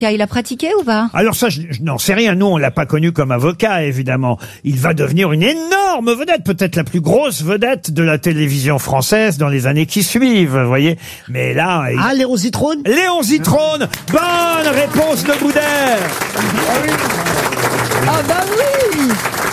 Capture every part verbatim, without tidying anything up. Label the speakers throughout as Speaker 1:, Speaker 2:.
Speaker 1: Il a pratiqué ou pas?
Speaker 2: Alors ça, je, je n'en sais rien. Nous, on l'a pas connu comme avocat, évidemment. Il va devenir une énorme vedette, peut-être la plus grosse vedette de la télévision française dans les années qui suivent, vous voyez. Mais là... Il...
Speaker 3: Ah, Léon Zitrone
Speaker 2: Léon Zitrone. Bonne réponse de Boudère.
Speaker 1: Ah bah oui.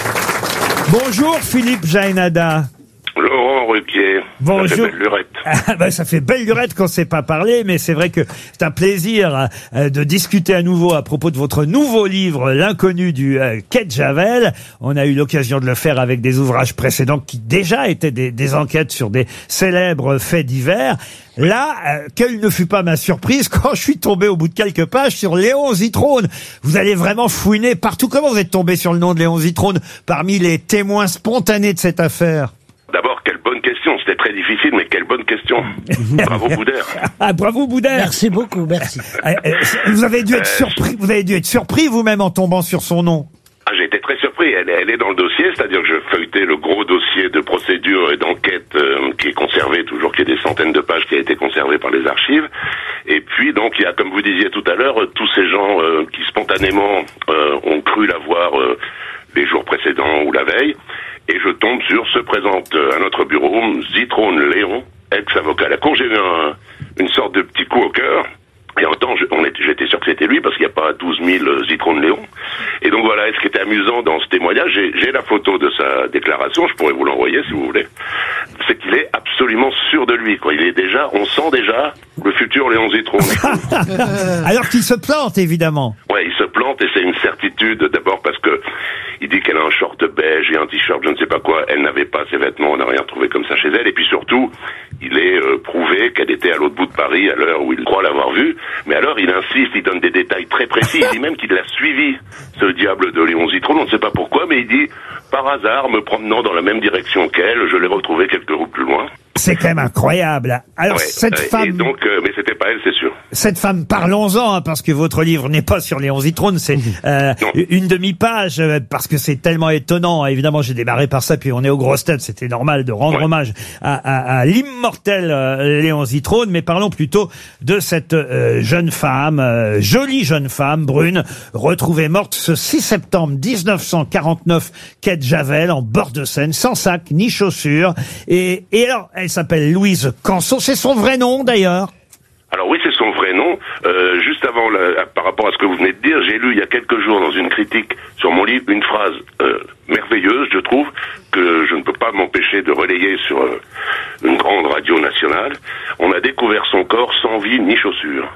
Speaker 2: Bonjour Philippe Jaénada.
Speaker 4: Laurent Ruquier.
Speaker 2: Bonjour.
Speaker 4: Ça fait belle lurette.
Speaker 2: Ah ben, ça fait belle lurette qu'on ne s'est pas parlé, mais c'est vrai que c'est un plaisir euh, de discuter à nouveau à propos de votre nouveau livre, L'inconnu du euh, quai de Javel. On a eu l'occasion de le faire avec des ouvrages précédents qui déjà étaient des, des enquêtes sur des célèbres faits divers. Là, euh, quelle ne fut pas ma surprise quand je suis tombé au bout de quelques pages sur Léon Zitrone. Vous allez vraiment fouiner partout. Comment vous êtes tombé sur le nom de Léon Zitrone parmi les témoins spontanés de cette affaire?
Speaker 4: D'abord, quelle bonne question. C'était très difficile, mais quelle bonne question. Bravo Boudère.
Speaker 2: Ah, bravo Boudère.
Speaker 3: Merci beaucoup, merci.
Speaker 2: Vous avez dû être
Speaker 4: Euh,
Speaker 2: surpris, vous avez dû être surpris vous-même en tombant sur son nom.
Speaker 4: Ah, j'ai été très surpris. Elle, elle est dans le dossier, c'est-à-dire que je feuilletais le gros dossier de procédure et d'enquête euh, qui est conservé, toujours qu'il y a des centaines de pages qui a été conservé par les archives. Et puis, donc, il y a, comme vous disiez tout à l'heure, euh, tous ces gens euh, qui spontanément euh, ont cru l'avoir euh, les jours précédents ou la veille. Et je tombe sur, se présente euh, à notre bureau, Zitrone Léon, ex-avocat à la cour. J'ai eu un, une sorte de petit coup au cœur. Et en temps, je, on était, j'étais sûr que c'était lui, parce qu'il n'y a pas douze mille euh, Zitrone Léon. Et donc voilà, et ce qui était amusant dans ce témoignage, j'ai, j'ai la photo de sa déclaration, je pourrais vous l'envoyer si vous voulez, c'est qu'il est absolument sûr de lui, quoi. Il est déjà, on sent déjà le futur Léon Zitrone.
Speaker 2: Alors qu'il se plante, évidemment.
Speaker 4: Ouais, il se plante, et c'est une certitude, d'abord parce que il dit qu'elle a un short beige et un t-shirt, je ne sais pas quoi, elle n'avait pas ses vêtements, on n'a rien trouvé comme ça chez elle, et puis surtout, il est euh, prouvé qu'elle était à l'autre bout de Paris à l'heure où il croit l'avoir vue, mais alors il insiste, il donne des détails très précis, il dit même qu'il l'a suivi, ce diable de Léon Zitrone, on ne sait pas pourquoi, mais il dit, par hasard, me promenant dans la même direction qu'elle, je l'ai retrouvé quelques routes plus loin.
Speaker 2: C'est quand même incroyable. Alors
Speaker 4: Ouais,
Speaker 2: cette
Speaker 4: euh,
Speaker 2: femme,
Speaker 4: et donc, euh, mais c'était pas elle, c'est sûr.
Speaker 2: cette femme, parlons-en, hein, parce que votre livre n'est pas sur Léon Zitrone, c'est euh, une demi-page, euh, parce que c'est tellement étonnant. Évidemment, j'ai démarré par ça, puis on est aux grosses têtes, c'était normal de rendre
Speaker 4: Ouais.
Speaker 2: hommage à, à, à l'immortel euh, Léon Zitrone, mais parlons plutôt de cette euh, jeune femme, euh, jolie jeune femme, brune, retrouvée morte ce six septembre dix-neuf cent quarante-neuf, quai de Javel, en bord de Seine, sans sac ni chaussures. Et, et alors, elle s'appelle Louise Canson, c'est son vrai nom d'ailleurs.
Speaker 4: Alors oui, c'est son vrai nom. Euh, juste avant, la, par rapport à ce que vous venez de dire, j'ai lu il y a quelques jours dans une critique sur mon livre une phrase euh, merveilleuse, je trouve, que je ne peux pas m'empêcher de relayer sur euh, une grande radio nationale. On a découvert son corps sans vie ni chaussures.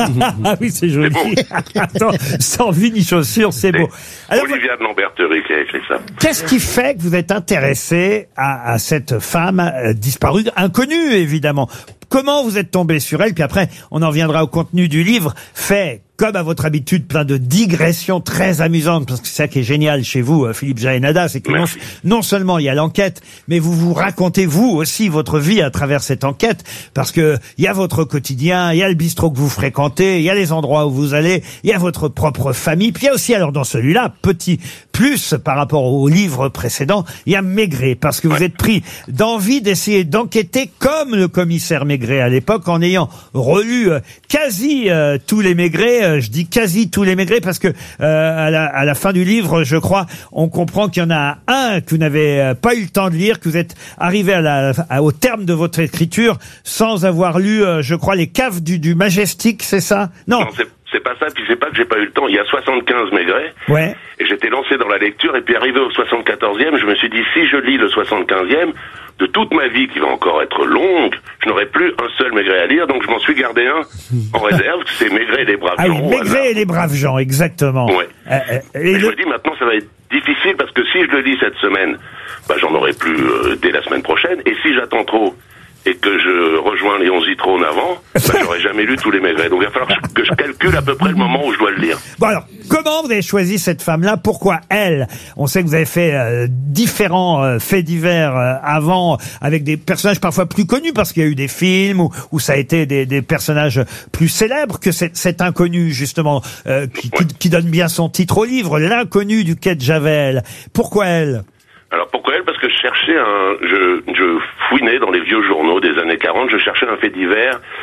Speaker 2: Ah oui, c'est joli.
Speaker 4: C'est
Speaker 2: Attends, sans vie ni chaussures, c'est beau. Alors,
Speaker 4: Olivia de Lamberterie qui a écrit ça.
Speaker 2: qu'est-ce qui fait que vous êtes intéressé à, à cette femme euh, disparue, inconnue évidemment? Comment vous êtes tombé sur elle? Puis après, on en viendra au contenu du livre, fait, comme à votre habitude, plein de digressions très amusantes, parce que c'est ça qui est génial chez vous, euh, Philippe Jaénada, c'est que non, non seulement il y a l'enquête, mais vous vous racontez vous aussi votre vie à travers cette enquête, parce que il y a votre quotidien, il y a le bistrot que vous fréquentez, il y a les endroits où vous allez, il y a votre propre famille, puis il y a aussi, alors dans celui-là, petit plus par rapport au livre précédent, il y a Maigret, parce que vous êtes pris d'envie d'essayer d'enquêter comme le commissaire Maigret à l'époque, en ayant relu euh, quasi euh, tous les Maigret. Euh, je dis quasi tous les Maigret parce que euh, à, la, à la fin du livre, je crois, on comprend qu'il y en a un que vous n'avez euh, pas eu le temps de lire, que vous êtes arrivé à la, à, au terme de votre écriture sans avoir lu, euh, je crois, les caves du, du Majestic, c'est ça? Non.
Speaker 4: Non, c'est, c'est pas ça, puis c'est pas que j'ai pas eu le temps. Il y a soixante-quinze Maigret.
Speaker 2: Ouais.
Speaker 4: Et j'étais lancé dans la lecture, et puis arrivé au soixante-quatorzième, je me suis dit, si je lis le soixante-quinzième, de toute ma vie, qui va encore être longue, je n'aurai plus un seul Maigret à lire, donc je m'en suis gardé un en réserve, c'est Maigret et les braves
Speaker 2: Ah
Speaker 4: gens.
Speaker 2: oui,
Speaker 4: au
Speaker 2: Maigret
Speaker 4: hasard.
Speaker 2: et les braves gens, exactement.
Speaker 4: Ouais.
Speaker 2: Euh, euh, et
Speaker 4: Et
Speaker 2: le-
Speaker 4: je me dis, maintenant, ça va être difficile, parce que si je le lis cette semaine, bah, j'en aurai plus euh, dès la semaine prochaine, et si j'attends trop, et que je rejoins Léon Zitrone avant, bah, j'aurais jamais lu tous les Maigret. Donc il va falloir que je calcule à peu près le moment où je dois le lire.
Speaker 2: Bon alors, comment vous avez choisi cette femme-là? Pourquoi elle? On sait que vous avez fait euh, différents euh, faits divers euh, avant, avec des personnages parfois plus connus, parce qu'il y a eu des films où, où ça a été des, des personnages plus célèbres que cet, cet inconnu, justement, euh, qui, qui, qui donne bien son titre au livre, L'inconnu du quai de Javel. Pourquoi elle?
Speaker 4: Alors pourquoi elle? Parce que je cherchais un... Je, je fouinais dans les vieux journaux des années quarante, je cherchais un fait divers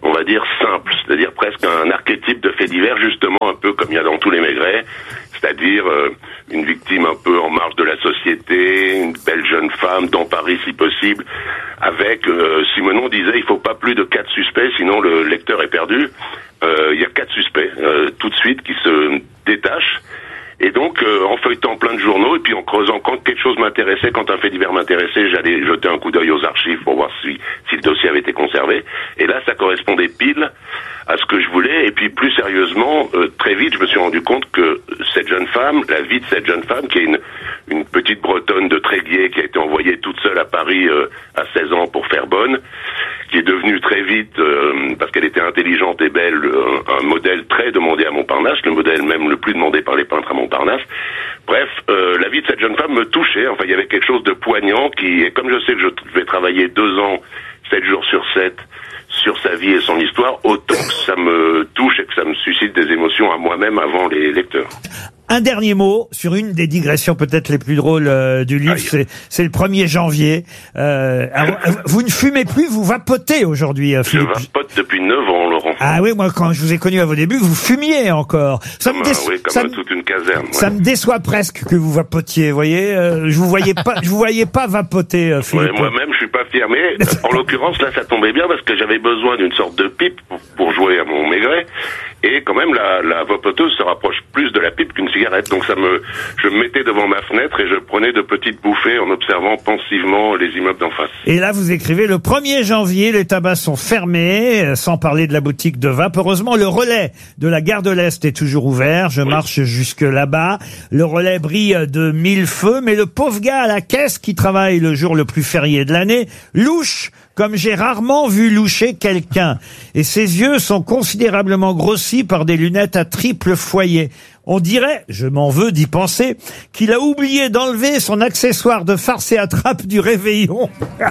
Speaker 4: on va dire, simple, c'est-à-dire presque un archétype de fait divers, justement un peu comme il y a dans tous les Maigret, c'est-à-dire euh, une victime un peu en marge de la société, une belle jeune femme, dans Paris si possible, avec, euh, Simenon disait, il faut pas plus de quatre suspects, sinon le lecteur est perdu. Euh, il y a quatre suspects, euh, tout de suite, qui se détachent. Et donc, euh, en feuilletant plein de journaux, et puis en creusant, quand quelque chose m'intéressait, quand un fait divers m'intéressait, j'allais jeter un coup d'œil aux archives pour voir si, si le dossier avait été conservé. Et là, ça correspondait pile à ce que je voulais. Et puis, plus sérieusement, euh, très vite, je me suis rendu compte que cette jeune femme, la vie de cette jeune femme, qui est une, une petite Bretonne de Tréguier, qui a été envoyée toute seule à Paris euh, à seize ans pour faire bonne, qui est devenue très vite, euh, parce qu'elle était intelligente et belle, un, un modèle très demandé à Montparnasse, le modèle même le plus demandé par les peintres à Montparnasse. Bref, euh, la vie de cette jeune femme me touchait. Enfin, il y avait quelque chose de poignant qui, et comme je sais que je vais travailler deux ans, sept jours sur sept, sur sa vie et son histoire, autant que ça me touche et que ça me suscite des émotions à moi-même avant les lecteurs.
Speaker 2: Un dernier mot sur une des digressions peut-être les plus drôles euh, du livre, c'est, c'est le premier janvier. Euh, alors, vous ne fumez plus, vous vapotez aujourd'hui, euh, Philippe.
Speaker 4: Je vapote depuis neuf ans, Laurent.
Speaker 2: Ah oui, moi quand je vous ai connu à vos débuts, vous fumiez encore. Ça
Speaker 4: Comme,
Speaker 2: me, déço-
Speaker 4: euh, oui, comme
Speaker 2: ça,
Speaker 4: euh, toute une caserne.
Speaker 2: ça
Speaker 4: ouais.
Speaker 2: me déçoit presque que vous vapotiez, vous voyez. Euh, je vous voyais pas, je vous voyais pas vapoter, euh, Philippe.
Speaker 4: Ouais, moi-même, je suis pas fier, mais en l'occurrence, là, ça tombait bien parce que j'avais besoin d'une sorte de pipe pour, pour jouer à mon Maigret. Et quand même, la, la vapoteuse se rapproche plus de la pipe qu'une cigarette. Donc ça me, je me mettais devant ma fenêtre et je prenais de petites bouffées en observant pensivement les immeubles d'en face.
Speaker 2: Et là, vous écrivez, le premier janvier, les tabacs sont fermés, euh, sans parler de la boutique de vape. Heureusement, le relais de la gare de l'Est est toujours ouvert. Je oui. marche jusque là-bas. Le relais brille de mille feux, mais le pauvre gars à la caisse qui travaille le jour le plus férié de l'année, louche comme j'ai rarement vu loucher quelqu'un. Et ses yeux sont considérablement grossis par des lunettes à triple foyer. On dirait, je m'en veux d'y penser, qu'il a oublié d'enlever son accessoire de farce et attrape du réveillon.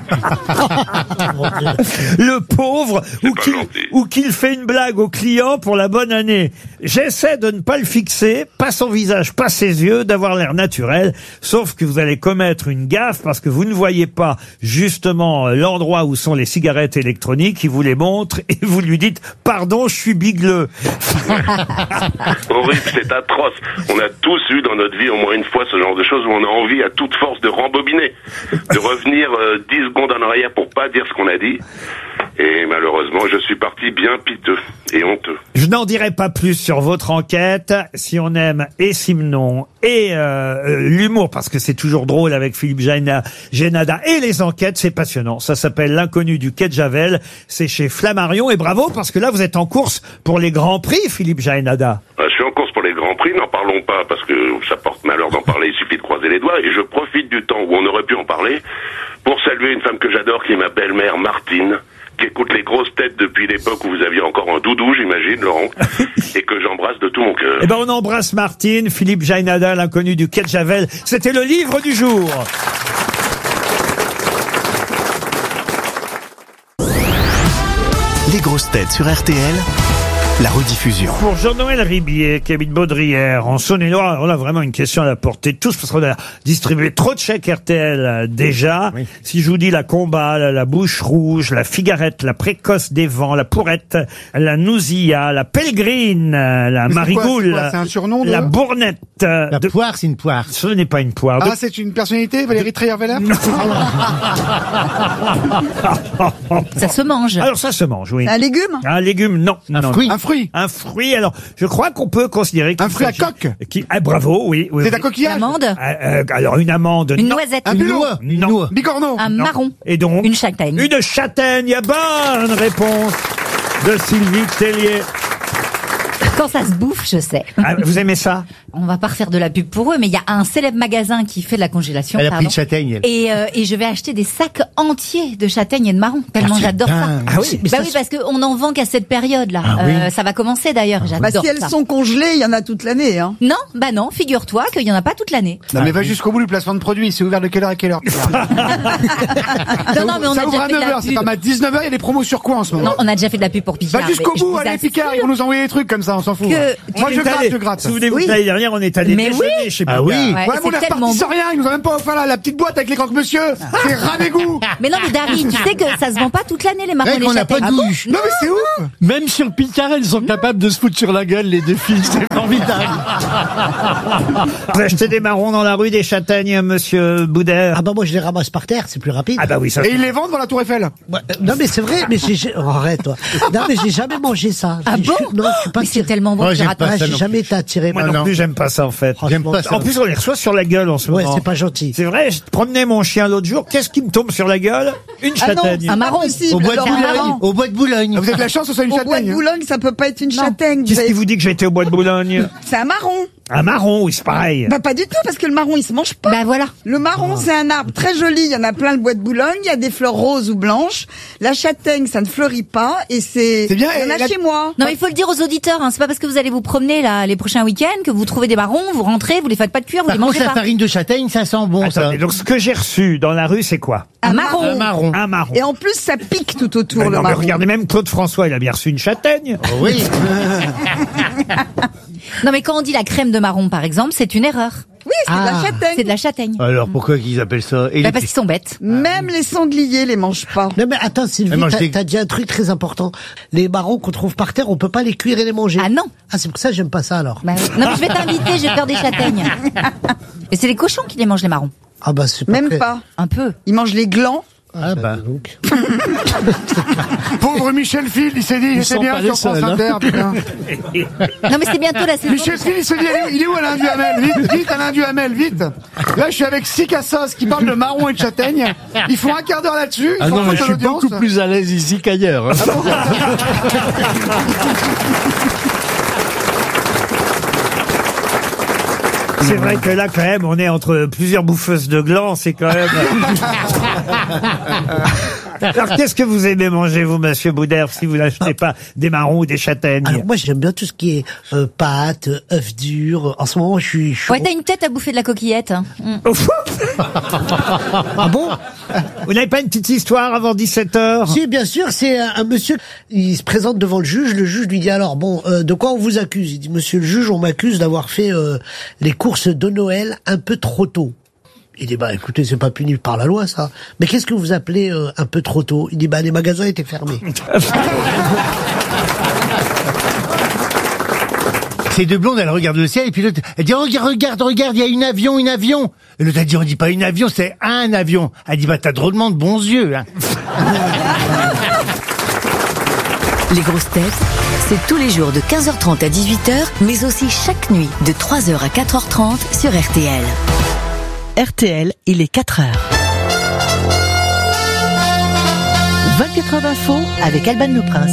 Speaker 2: Le pauvre, ou qu'il, ou qu'il fait une blague au client pour la bonne année. J'essaie de ne pas le fixer, pas son visage, pas ses yeux, d'avoir l'air naturel, sauf que vous allez commettre une gaffe parce que vous ne voyez pas justement l'endroit où sont les cigarettes électroniques, il vous les montre et vous lui dites « Pardon, je suis bigleux ».
Speaker 4: Horrible, c'est atroce. On a tous eu dans notre vie au moins une fois ce genre de choses où on a envie à toute force de rembobiner, de revenir euh, dix secondes en arrière pour pas dire ce qu'on a dit. Et malheureusement, je suis parti bien piteux et honteux.
Speaker 2: Je n'en dirai pas plus sur votre enquête. Si on aime et Simenon et euh, l'humour, parce que c'est toujours drôle avec Philippe Génada, et les enquêtes, c'est passionnant. Ça s'appelle L'inconnu du quai de Javel. C'est chez Flammarion. Et bravo, parce que là, vous êtes en course pour les grands prix, Philippe Génada.
Speaker 4: Je suis en course pour les grands prix. N'en parlons pas, parce que ça porte malheur d'en parler. Il suffit de croiser les doigts. Et je profite du temps où on aurait pu en parler pour saluer une femme que j'adore, qui est ma belle-mère Martine, qui écoute les grosses têtes depuis l'époque où vous aviez encore un doudou, j'imagine, Laurent, et que j'embrasse de tout mon cœur.
Speaker 2: Eh ben, on embrasse Martine, Philippe Génada, L'inconnu du quai de Javel. C'était le livre du jour.
Speaker 3: Les grosses têtes sur R T L. La rediffusion.
Speaker 2: Pour Jean-Noël Ribier, qui habite Baudrière, en Saône-et-Loire, on a vraiment une question à la portée de tous, parce qu'on a distribué trop de chèques R T L euh, déjà. Oui. Si je vous dis la combat, la, la bouche rouge, la figarette, la précoce des vents, la pourrette, la nousilla, la pèlerine, la
Speaker 5: Mais
Speaker 2: marigoule,
Speaker 5: c'est quoi, c'est quoi, c'est un surnom de...
Speaker 2: la bournette.
Speaker 6: La
Speaker 2: de...
Speaker 6: poire, c'est une poire.
Speaker 2: Ce n'est pas une poire.
Speaker 5: Ah,
Speaker 2: de...
Speaker 5: c'est une personnalité, Valérie Trierweiler?
Speaker 1: Ça se mange.
Speaker 2: Alors ça se mange, oui.
Speaker 1: Un légume?
Speaker 2: Un légume, non.
Speaker 6: Un
Speaker 2: non,
Speaker 6: fruit.
Speaker 2: non.
Speaker 5: Un fruit.
Speaker 2: Un fruit. Alors, je crois qu'on peut considérer qu'il
Speaker 5: un fruit à coque.
Speaker 2: Qui... Ah, bravo, oui. oui
Speaker 5: c'est
Speaker 2: oui.
Speaker 5: un coquillage.
Speaker 1: Une amande.
Speaker 2: Euh, euh, alors une amande.
Speaker 1: Une
Speaker 2: non.
Speaker 1: noisette.
Speaker 5: Un
Speaker 6: Une
Speaker 5: bulot.
Speaker 6: noix. Une
Speaker 2: Non.
Speaker 6: noix.
Speaker 5: Bigorneau.
Speaker 1: Un
Speaker 2: Non.
Speaker 1: marron.
Speaker 2: Et donc
Speaker 1: Une châtaigne.
Speaker 2: Une châtaigne. Bonne réponse de Sylvie Tellier.
Speaker 1: Quand ça se bouffe, je sais.
Speaker 2: Ah, vous aimez ça?
Speaker 1: On va pas refaire de la pub pour eux, mais il y a un célèbre magasin qui fait de la congélation.
Speaker 6: Elle a
Speaker 1: pardon.
Speaker 6: pris de châtaigne. Elle.
Speaker 1: Et, euh, et je vais acheter des sacs entiers de châtaignes et de marrons, tellement
Speaker 6: Ah,
Speaker 1: j'adore ça.
Speaker 6: Ah oui,
Speaker 1: bah oui, parce qu'on n'en vend qu'à cette période-là.
Speaker 6: Ah,
Speaker 1: euh,
Speaker 6: oui.
Speaker 1: Ça va commencer d'ailleurs, j'adore
Speaker 7: Bah, si elles
Speaker 1: ça.
Speaker 7: sont congelées, il y en a toute l'année, hein.
Speaker 1: Non, bah non, figure-toi qu'il y en a pas toute l'année.
Speaker 5: Non, mais va jusqu'au bout du placement de produit. C'est ouvert de quelle heure à quelle heure?
Speaker 1: Non, non, mais on
Speaker 5: ça
Speaker 1: a
Speaker 5: ouvre
Speaker 1: déjà
Speaker 5: à
Speaker 1: fait de
Speaker 5: neuf
Speaker 1: la
Speaker 5: heures, c'est
Speaker 1: pub.
Speaker 5: pas à dix-neuf heures, il y a des promos sur quoi en ce moment?
Speaker 1: Non, on a déjà fait de la pub pour Picard.
Speaker 5: Va jusqu'au
Speaker 1: mais je
Speaker 5: bout,
Speaker 1: vous
Speaker 5: allez,
Speaker 1: assure-
Speaker 5: Picard, ils vont nous envoyer des trucs comme ça, on s'en fout.
Speaker 1: Que-
Speaker 5: hein. Moi,
Speaker 2: On
Speaker 5: je
Speaker 2: est
Speaker 5: gratte,
Speaker 2: allé-
Speaker 5: je gratte.
Speaker 2: Souvenez-vous,
Speaker 1: Oui.
Speaker 2: que l'année dernière, on est allé
Speaker 1: Mais
Speaker 2: déjeuner chez
Speaker 3: Ah
Speaker 2: Boudard.
Speaker 3: oui.
Speaker 1: Ouais,
Speaker 5: Ouais, mais on
Speaker 1: c'est
Speaker 5: est
Speaker 1: tellement
Speaker 5: reparti
Speaker 1: bon.
Speaker 5: sans rien. Ils nous ont même pas offert la, la petite boîte avec les croque-monsieur. C'est ras d'égout.
Speaker 1: Mais non, mais Dari, tu sais que ça se vend pas toute l'année les marrons et les
Speaker 3: On n'a pas
Speaker 1: châtaignes.
Speaker 3: de douche.
Speaker 5: Non, mais c'est ouf.
Speaker 6: Même sur Picard, ils sont capables de se foutre sur la gueule, les deux filles. C'est formidable.
Speaker 2: Vous achetez des marrons dans la rue, des châtaignes, monsieur Boudère?
Speaker 8: Ah bah moi je les ramasse par terre, c'est plus rapide.
Speaker 2: Ah bah oui, ça.
Speaker 5: Et ils les vendent dans la Tour Eiffel.
Speaker 8: Ouais, euh, non mais c'est vrai, mais j'ai j'ai- oh, arrête toi. Non mais j'ai jamais mangé ça.
Speaker 1: Ah
Speaker 8: Je-
Speaker 1: bon
Speaker 8: je- Non, je suis pas
Speaker 1: Mais c'est
Speaker 8: attiré.
Speaker 1: tellement bon
Speaker 3: Moi,
Speaker 1: que tu
Speaker 3: j'aime
Speaker 1: rates
Speaker 3: pas
Speaker 1: pas.
Speaker 8: Ah,
Speaker 3: ça
Speaker 8: j'ai
Speaker 3: non
Speaker 8: jamais été attiré
Speaker 2: Moi
Speaker 8: par
Speaker 2: non
Speaker 3: non.
Speaker 2: plus, j'aime pas ça en fait.
Speaker 3: J'aime pas ça.
Speaker 2: En plus, on les reçoit sur la gueule en ce
Speaker 8: Ouais,
Speaker 2: moment.
Speaker 8: c'est pas gentil.
Speaker 2: C'est vrai, je promenais mon chien l'autre jour. Qu'est-ce qui me tombe sur la gueule? Une
Speaker 7: Ah non,
Speaker 2: châtaigne.
Speaker 1: Un marron.
Speaker 7: Impossible,
Speaker 3: Au bois de
Speaker 7: Laurent.
Speaker 3: Boulogne. Au bois de Boulogne.
Speaker 5: Vous avez de la chance que ce soit une
Speaker 7: Au bois de
Speaker 5: châtaigne. hein.
Speaker 7: Boulogne, ça peut pas être une châtaigne.
Speaker 2: Qu'est-ce
Speaker 7: Vous
Speaker 2: qui
Speaker 7: avez-
Speaker 2: vous dit que j'ai été au bois de Boulogne?
Speaker 7: C'est un marron.
Speaker 2: Un marron, oui, c'est pareil.
Speaker 7: Bah pas du tout, parce que le marron, il se mange pas.
Speaker 1: Bah voilà.
Speaker 7: Le marron, c'est un arbre très joli. Il y en a plein le bois de Boulogne. Il y a des fleurs roses ou blanches. La châtaigne, ça ne fleurit pas. Et c'est.
Speaker 5: C'est bien,
Speaker 7: Il y en
Speaker 5: et
Speaker 7: a
Speaker 5: la-
Speaker 7: chez moi.
Speaker 1: Non, mais il faut le dire aux auditeurs, hein. C'est pas parce que vous allez vous promener là les prochains week-ends que vous trouvez des marrons, vous rentrez, vous les faites pas de cuire, vous
Speaker 3: Par
Speaker 1: les
Speaker 3: contre,
Speaker 1: mangez
Speaker 3: la
Speaker 1: pas.
Speaker 3: farine de châtaigne, ça sent bon, ça.
Speaker 2: Attendez, donc ce que j'ai reçu dans la rue, c'est quoi?
Speaker 1: Un marron.
Speaker 3: Un marron.
Speaker 2: Un marron.
Speaker 7: Et en plus, ça pique tout autour,
Speaker 2: Mais
Speaker 7: le
Speaker 2: non, mais
Speaker 7: marron.
Speaker 2: regardez, même Claude François, il a bien reçu une châtaigne.
Speaker 3: Oh, oui.
Speaker 1: Non, mais quand on dit la crème de marron, par exemple, c'est une erreur.
Speaker 7: Oui, c'est de la
Speaker 8: Ah.
Speaker 7: châtaigne.
Speaker 1: C'est de la châtaigne.
Speaker 3: Alors, pourquoi qu'ils appellent ça? Et
Speaker 1: Bah,
Speaker 3: les-
Speaker 1: parce qu'ils sont bêtes.
Speaker 7: Même les sangliers les mangent pas.
Speaker 8: Non mais attends Sylvie,
Speaker 3: Mais moi, je
Speaker 8: t'as
Speaker 3: dis-
Speaker 8: t'as dit un truc très important. Les marrons qu'on trouve par terre, on peut pas les cuire et les manger.
Speaker 1: Ah non.
Speaker 8: Ah c'est pour ça que j'aime pas ça alors.
Speaker 1: Bah, non, mais je vais t'inviter, je vais faire des châtaignes. Et c'est les cochons qui les mangent, les marrons.
Speaker 8: Ah bah c'est pas
Speaker 7: Même
Speaker 8: très-
Speaker 7: pas.
Speaker 1: Un peu.
Speaker 7: Ils mangent les glands.
Speaker 3: Ah, bah.
Speaker 8: Donc.
Speaker 5: Pauvre Michel Field, il s'est dit, j'étais
Speaker 6: sont
Speaker 5: bien
Speaker 6: pas
Speaker 5: sur
Speaker 6: les
Speaker 5: France
Speaker 6: seuls, hein.
Speaker 5: Inter, putain.
Speaker 1: Non, mais c'est bientôt la saison.
Speaker 5: Michel Field, il se dit, allez, il est où Alain Duhamel? Vite, vite, Alain Duhamel, vite. Là, je suis avec six cassos qui parlent de marron et de châtaigne. Ils font un quart d'heure là-dessus. Ils
Speaker 6: Ah
Speaker 5: font
Speaker 6: non, mais je
Speaker 5: photo
Speaker 6: suis
Speaker 5: d'audience.
Speaker 6: beaucoup plus à l'aise ici qu'ailleurs. hein.
Speaker 2: C'est vrai que là, quand même, on est entre plusieurs bouffeuses de glands, c'est quand même... Alors, qu'est-ce que vous aimez manger, vous, monsieur Boudère, si vous n'achetez pas des marrons ou des châtaignes?
Speaker 8: Alors moi j'aime bien tout ce qui est euh, pâtes, euh, œufs durs. En ce moment je suis. je suis-
Speaker 1: Ouais, t'as une tête à bouffer de la coquillette. hein. Mm.
Speaker 8: Ah bon?
Speaker 2: Vous n'avez pas une petite histoire avant dix-sept heures?
Speaker 8: Si, bien sûr, c'est un, un monsieur, il se présente devant le juge, le juge lui dit alors, bon, euh, de quoi on vous accuse? Il dit, monsieur le juge, on m'accuse d'avoir fait euh, les courses de Noël un peu trop tôt. Il dit, bah écoutez, c'est pas puni par la loi ça. Mais qu'est-ce que vous appelez euh, un peu trop tôt? Il dit, bah les magasins étaient fermés.
Speaker 3: Ces deux blondes, elles regardent le ciel, et puis l'autre, elle dit, oh, regarde, regarde, regarde, il y a une avion, une avion. Et l'autre, elle dit, on dit pas une avion, c'est un avion. Elle dit, bah, t'as drôlement de bons yeux, hein.
Speaker 9: Les grosses têtes, c'est tous les jours de quinze heures trente à dix-huit heures, mais aussi chaque nuit de trois heures à quatre heures trente sur R T L. R T L, il est quatre heures. vingt-quatre heures d'info avec Alban Le Prince.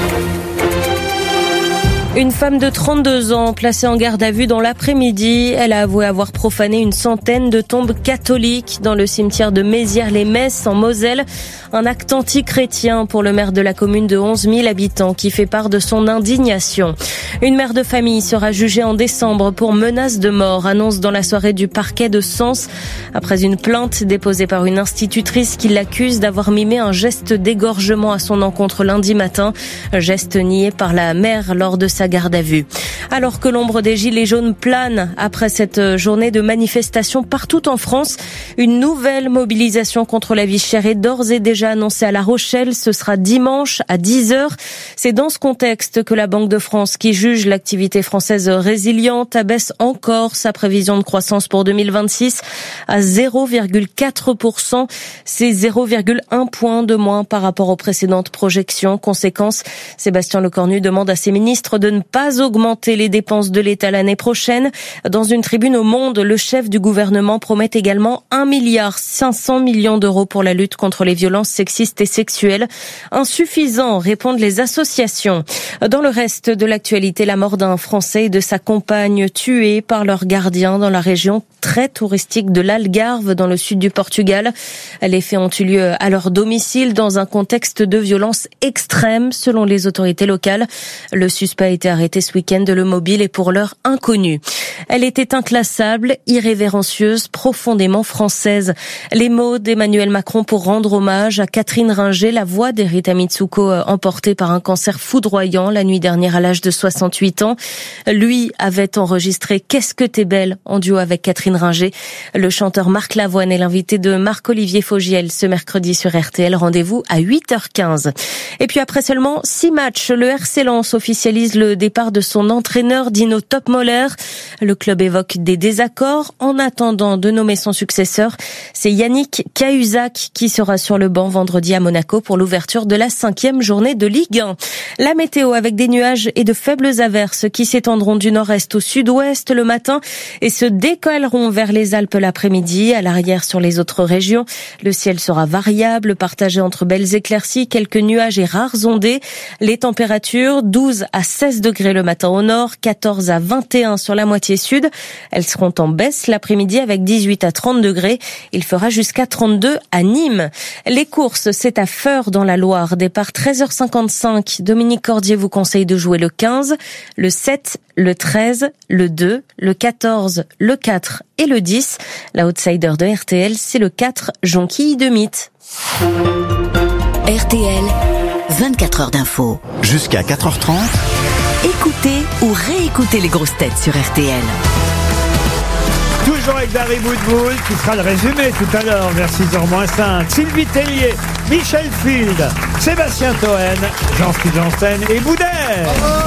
Speaker 10: Une femme de trente-deux ans placée en garde à vue dans l'après-midi. Elle a avoué avoir profané une centaine de tombes catholiques dans le cimetière de Mézières-les-Messes en Moselle. Un acte anti-chrétien pour le maire de la commune de onze mille habitants qui fait part de son indignation. Une mère de famille sera jugée en décembre pour menace de mort, annonce dans la soirée du parquet de Sens. Après une plainte déposée par une institutrice qui l'accuse d'avoir mimé un geste d'égorgement à son encontre lundi matin. Geste nié par la mère lors de sa garde à vue. Alors que l'ombre des gilets jaunes plane après cette journée de manifestation partout en France, une nouvelle mobilisation contre la vie chère est d'ores et déjà annoncée à La Rochelle. Ce sera dimanche à dix heures. C'est dans ce contexte que la Banque de France, qui juge l'activité française résiliente, abaisse encore sa prévision de croissance pour deux mille vingt-six à zéro virgule quatre pour cent. C'est zéro virgule un point de moins par rapport aux précédentes projections. Conséquence, Sébastien Lecornu demande à ses ministres de ne pas augmenter les dépenses de l'État l'année prochaine. Dans une tribune au Monde, le chef du gouvernement promet également un milliard cinq cents millions d'euros pour la lutte contre les violences sexistes et sexuelles. Insuffisant, répondent les associations. Dans le reste de l'actualité, la mort d'un Français et de sa compagne tués par leur gardien dans la région très touristique de l'Algarve, dans le sud du Portugal. Les faits ont eu lieu à leur domicile dans un contexte de violence extrême, selon les autorités locales. Le suspect a été arrêté ce week-end. Le mobile est pour l'heure inconnu. Elle était inclassable, irrévérencieuse, profondément française. Les mots d'Emmanuel Macron pour rendre hommage à Catherine Ringer, la voix d'Erita Mitsuko emportée par un cancer foudroyant la nuit dernière à l'âge de soixante-huit ans. Lui avait enregistré Qu'est-ce que t'es belle en duo avec Catherine Ringer. Le chanteur Marc Lavoine est l'invité de Marc-Olivier Fogiel ce mercredi sur R T L. Rendez-vous à huit heures quinze. Et puis après seulement six matchs, le R C Lens officialise le départ de son entraîneur Dino Topmoller. Le club évoque des désaccords. En attendant de nommer son successeur, c'est Yannick Cahuzac qui sera sur le banc vendredi à Monaco pour l'ouverture de la cinquième journée de Ligue un. La météo avec des nuages et de faibles averses qui s'étendront du nord-est au sud-ouest le matin et se décaleront vers les Alpes l'après-midi. À l'arrière sur les autres régions, le ciel sera variable, partagé entre belles éclaircies, quelques nuages et rares ondées. Les températures, douze à seize degrés le matin au nord, quatorze à vingt et un sur la moitié sud. Elles seront en baisse l'après-midi avec dix-huit à trente degrés. Il fera jusqu'à trente-deux à Nîmes. Les courses, c'est à Feurs dans la Loire. Départ treize heures cinquante-cinq. Dominique Cordier vous conseille de jouer le quinze, le sept, le treize, le deux, le quatorze, le quatre et le dix. La outsider de R T L, c'est le quatre, Jonquille de Mythe.
Speaker 9: R T L, vingt-quatre heures d'info.
Speaker 11: Jusqu'à quatre heures trente.
Speaker 9: Écoutez ou réécoutez les grosses têtes sur R T L.
Speaker 2: Toujours avec Dari Boudboul, qui fera le résumé tout à l'heure vers six heures moins cinq. Sylvie Tellier, Michel Field, Sébastien Toen, Jean-Philippe Janssen et Boudère.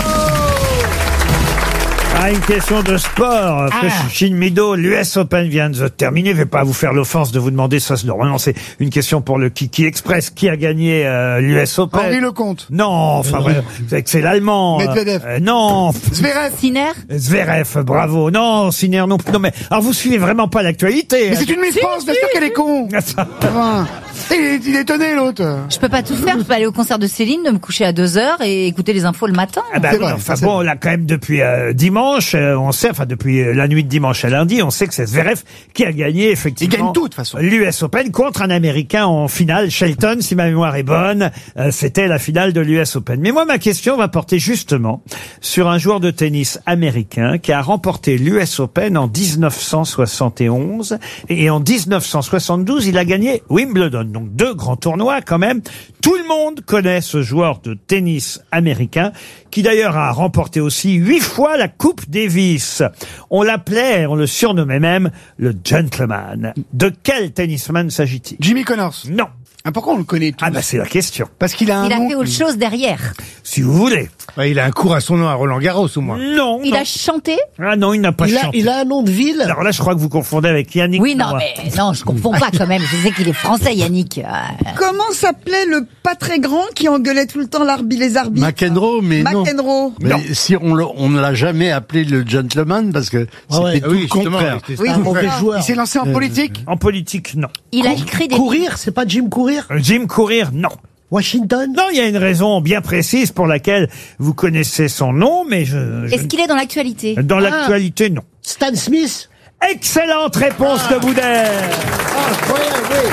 Speaker 2: Ah, une question de sport.
Speaker 3: Ah.
Speaker 2: Shin Mido, l'U S Open vient de se terminer. Je vais pas vous faire l'offense de vous demander ça. Non, c'est une question pour le Kiki Express. Qui a gagné euh, l'U S Open?
Speaker 5: Henri Lecomte.
Speaker 2: Non, enfin,
Speaker 5: Euh,
Speaker 2: ouais, vous savez que c'est l'Allemand.
Speaker 5: Medvedev.
Speaker 2: Euh, non.
Speaker 5: Zverev.
Speaker 1: Sinner.
Speaker 2: Zverev, bravo. Non, Sinner non plus. Non, mais alors vous suivez vraiment pas l'actualité.
Speaker 5: Mais c'est une Miss France, bien sûr qu'elle est con. Enfin, il est, il est étonné, l'autre.
Speaker 1: Je peux pas tout faire. Je peux aller au concert de Céline, de me coucher à deux heures et écouter les infos le matin.
Speaker 2: Ah bah
Speaker 5: C'est
Speaker 2: oui,
Speaker 5: vrai,
Speaker 2: enfin
Speaker 5: c'est
Speaker 2: bon, là quand même depuis euh, dimanche, euh, on sait, enfin depuis euh, la nuit de dimanche à lundi, on sait que c'est Zverev qui a gagné effectivement.
Speaker 5: Il gagne tout, de toute façon.
Speaker 2: L'U S Open contre un Américain en finale, Shelton, si ma mémoire est bonne, euh, c'était la finale de l'U S Open. Mais moi ma question va porter justement sur un joueur de tennis américain qui a remporté l'U S Open en dix-neuf cent soixante et onze et en dix-neuf cent soixante-douze il a gagné Wimbledon, donc deux grands tournois quand même. Tout le monde connaît ce joueur de tennis américain qui d'ailleurs a remporté aussi huit fois la Coupe Davis. On l'appelait, on le surnommait même le gentleman. De quel tennisman s'agit-il?
Speaker 5: Jimmy Connors.
Speaker 2: Non.
Speaker 5: Ah, pourquoi on le connaît tous?
Speaker 2: Ah bah c'est la question.
Speaker 5: Parce qu'il a un
Speaker 1: Il a
Speaker 5: nom.
Speaker 1: fait autre chose derrière.
Speaker 2: Si vous voulez.
Speaker 3: Bah, il a un cours à son nom à Roland Garros, au moins.
Speaker 2: Non.
Speaker 1: Il
Speaker 2: non.
Speaker 1: a chanté.
Speaker 2: Ah non, il n'a pas
Speaker 8: Il a,
Speaker 2: chanté.
Speaker 8: il a un nom de ville.
Speaker 2: Alors là, je crois que vous confondez avec Yannick.
Speaker 1: Oui, non,
Speaker 2: Noah.
Speaker 1: mais non, je confonds pas quand même. Je sais qu'il est français, Yannick. Euh,
Speaker 7: Comment s'appelait le pas très grand qui engueulait tout le temps l'arbitre, les arbitres?
Speaker 6: McEnroe, mais non.
Speaker 7: McEnroe.
Speaker 6: Mais si on le- on ne l'a jamais appelé le gentleman parce que
Speaker 8: Ah ouais.
Speaker 6: c'était
Speaker 3: Ah
Speaker 6: tout
Speaker 3: oui,
Speaker 6: le
Speaker 3: justement,
Speaker 6: contraire.
Speaker 3: c'était
Speaker 7: Oui,
Speaker 8: Un mauvais
Speaker 7: Ah,
Speaker 8: joueur.
Speaker 5: Il s'est lancé en politique.
Speaker 2: En politique, non.
Speaker 1: Il a écrit des.
Speaker 8: Courir, c'est pas Jim Courir?
Speaker 2: Jim Courir, non.
Speaker 8: Washington?
Speaker 2: Non, il y a une raison bien précise pour laquelle vous connaissez son nom, mais je... je-
Speaker 1: Est-ce qu'il est dans l'actualité?
Speaker 2: Dans l'actualité, non.
Speaker 8: Stan Smith?
Speaker 2: Excellente réponse de Boudère.
Speaker 8: Incroyable, oui.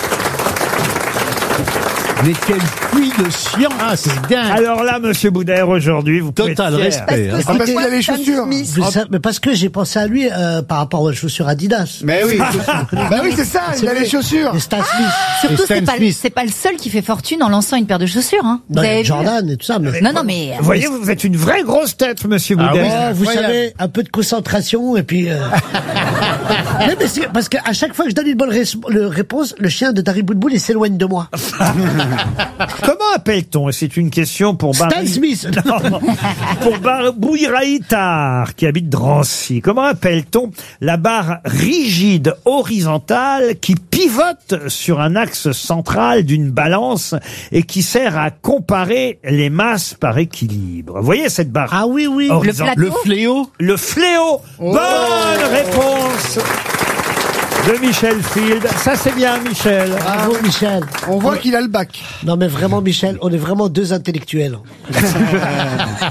Speaker 6: Mais quel puits de science.
Speaker 3: Ah, c'est dingue.
Speaker 2: Alors là, monsieur Boudère, aujourd'hui, vous pouvez
Speaker 6: Total
Speaker 2: être fier.
Speaker 6: respect.
Speaker 7: Parce que
Speaker 6: hein.
Speaker 5: parce
Speaker 7: c'est
Speaker 5: qu'il a les
Speaker 7: Stan
Speaker 5: chaussures.
Speaker 7: Smith.
Speaker 8: Mais, ça- mais parce que j'ai pensé à lui euh, par rapport aux chaussures Adidas.
Speaker 5: Mais oui. Bah oui, c'est ça, il a
Speaker 8: vrai.
Speaker 5: les chaussures.
Speaker 8: Et Stan Smith.
Speaker 1: Surtout,
Speaker 3: Et Stan
Speaker 1: c'est pas, le-
Speaker 3: Smith.
Speaker 1: c'est pas le seul qui fait fortune en lançant une paire de chaussures. Hein. Vous
Speaker 8: Non, il y a
Speaker 1: avez vu
Speaker 8: Jordan et tout ça. Mais...
Speaker 1: Non, non, mais.
Speaker 2: Vous voyez, vous êtes une vraie grosse tête, monsieur
Speaker 3: Ah
Speaker 2: Boudère.
Speaker 3: oui.
Speaker 8: Oh, vous
Speaker 3: Incroyable.
Speaker 8: savez, un peu de concentration et puis. Euh... mais mais c'est parce qu'à chaque fois que je donne une bonne ré- le réponse, le chien de Dari Boudboul il s'éloigne de moi.
Speaker 2: Comment appelle-t-on, et c'est une question pour
Speaker 8: Stan
Speaker 2: Barry...
Speaker 8: Smith.
Speaker 2: Non, pour Bar... Bouyraïtar, qui habite Drancy. Comment appelle-t-on la barre rigide horizontale qui pivote sur un axe central d'une balance et qui sert à comparer les masses par équilibre? Vous voyez cette barre
Speaker 8: Ah oui, oui.
Speaker 2: horizontale?
Speaker 1: plateau.
Speaker 6: Le fléau.
Speaker 2: Le fléau. Bonne réponse de Michel Field. Ça, c'est bien, Michel.
Speaker 8: Bravo, Michel.
Speaker 5: On voit qu'il a le bac.
Speaker 8: Non, mais vraiment, Michel, on est vraiment deux intellectuels.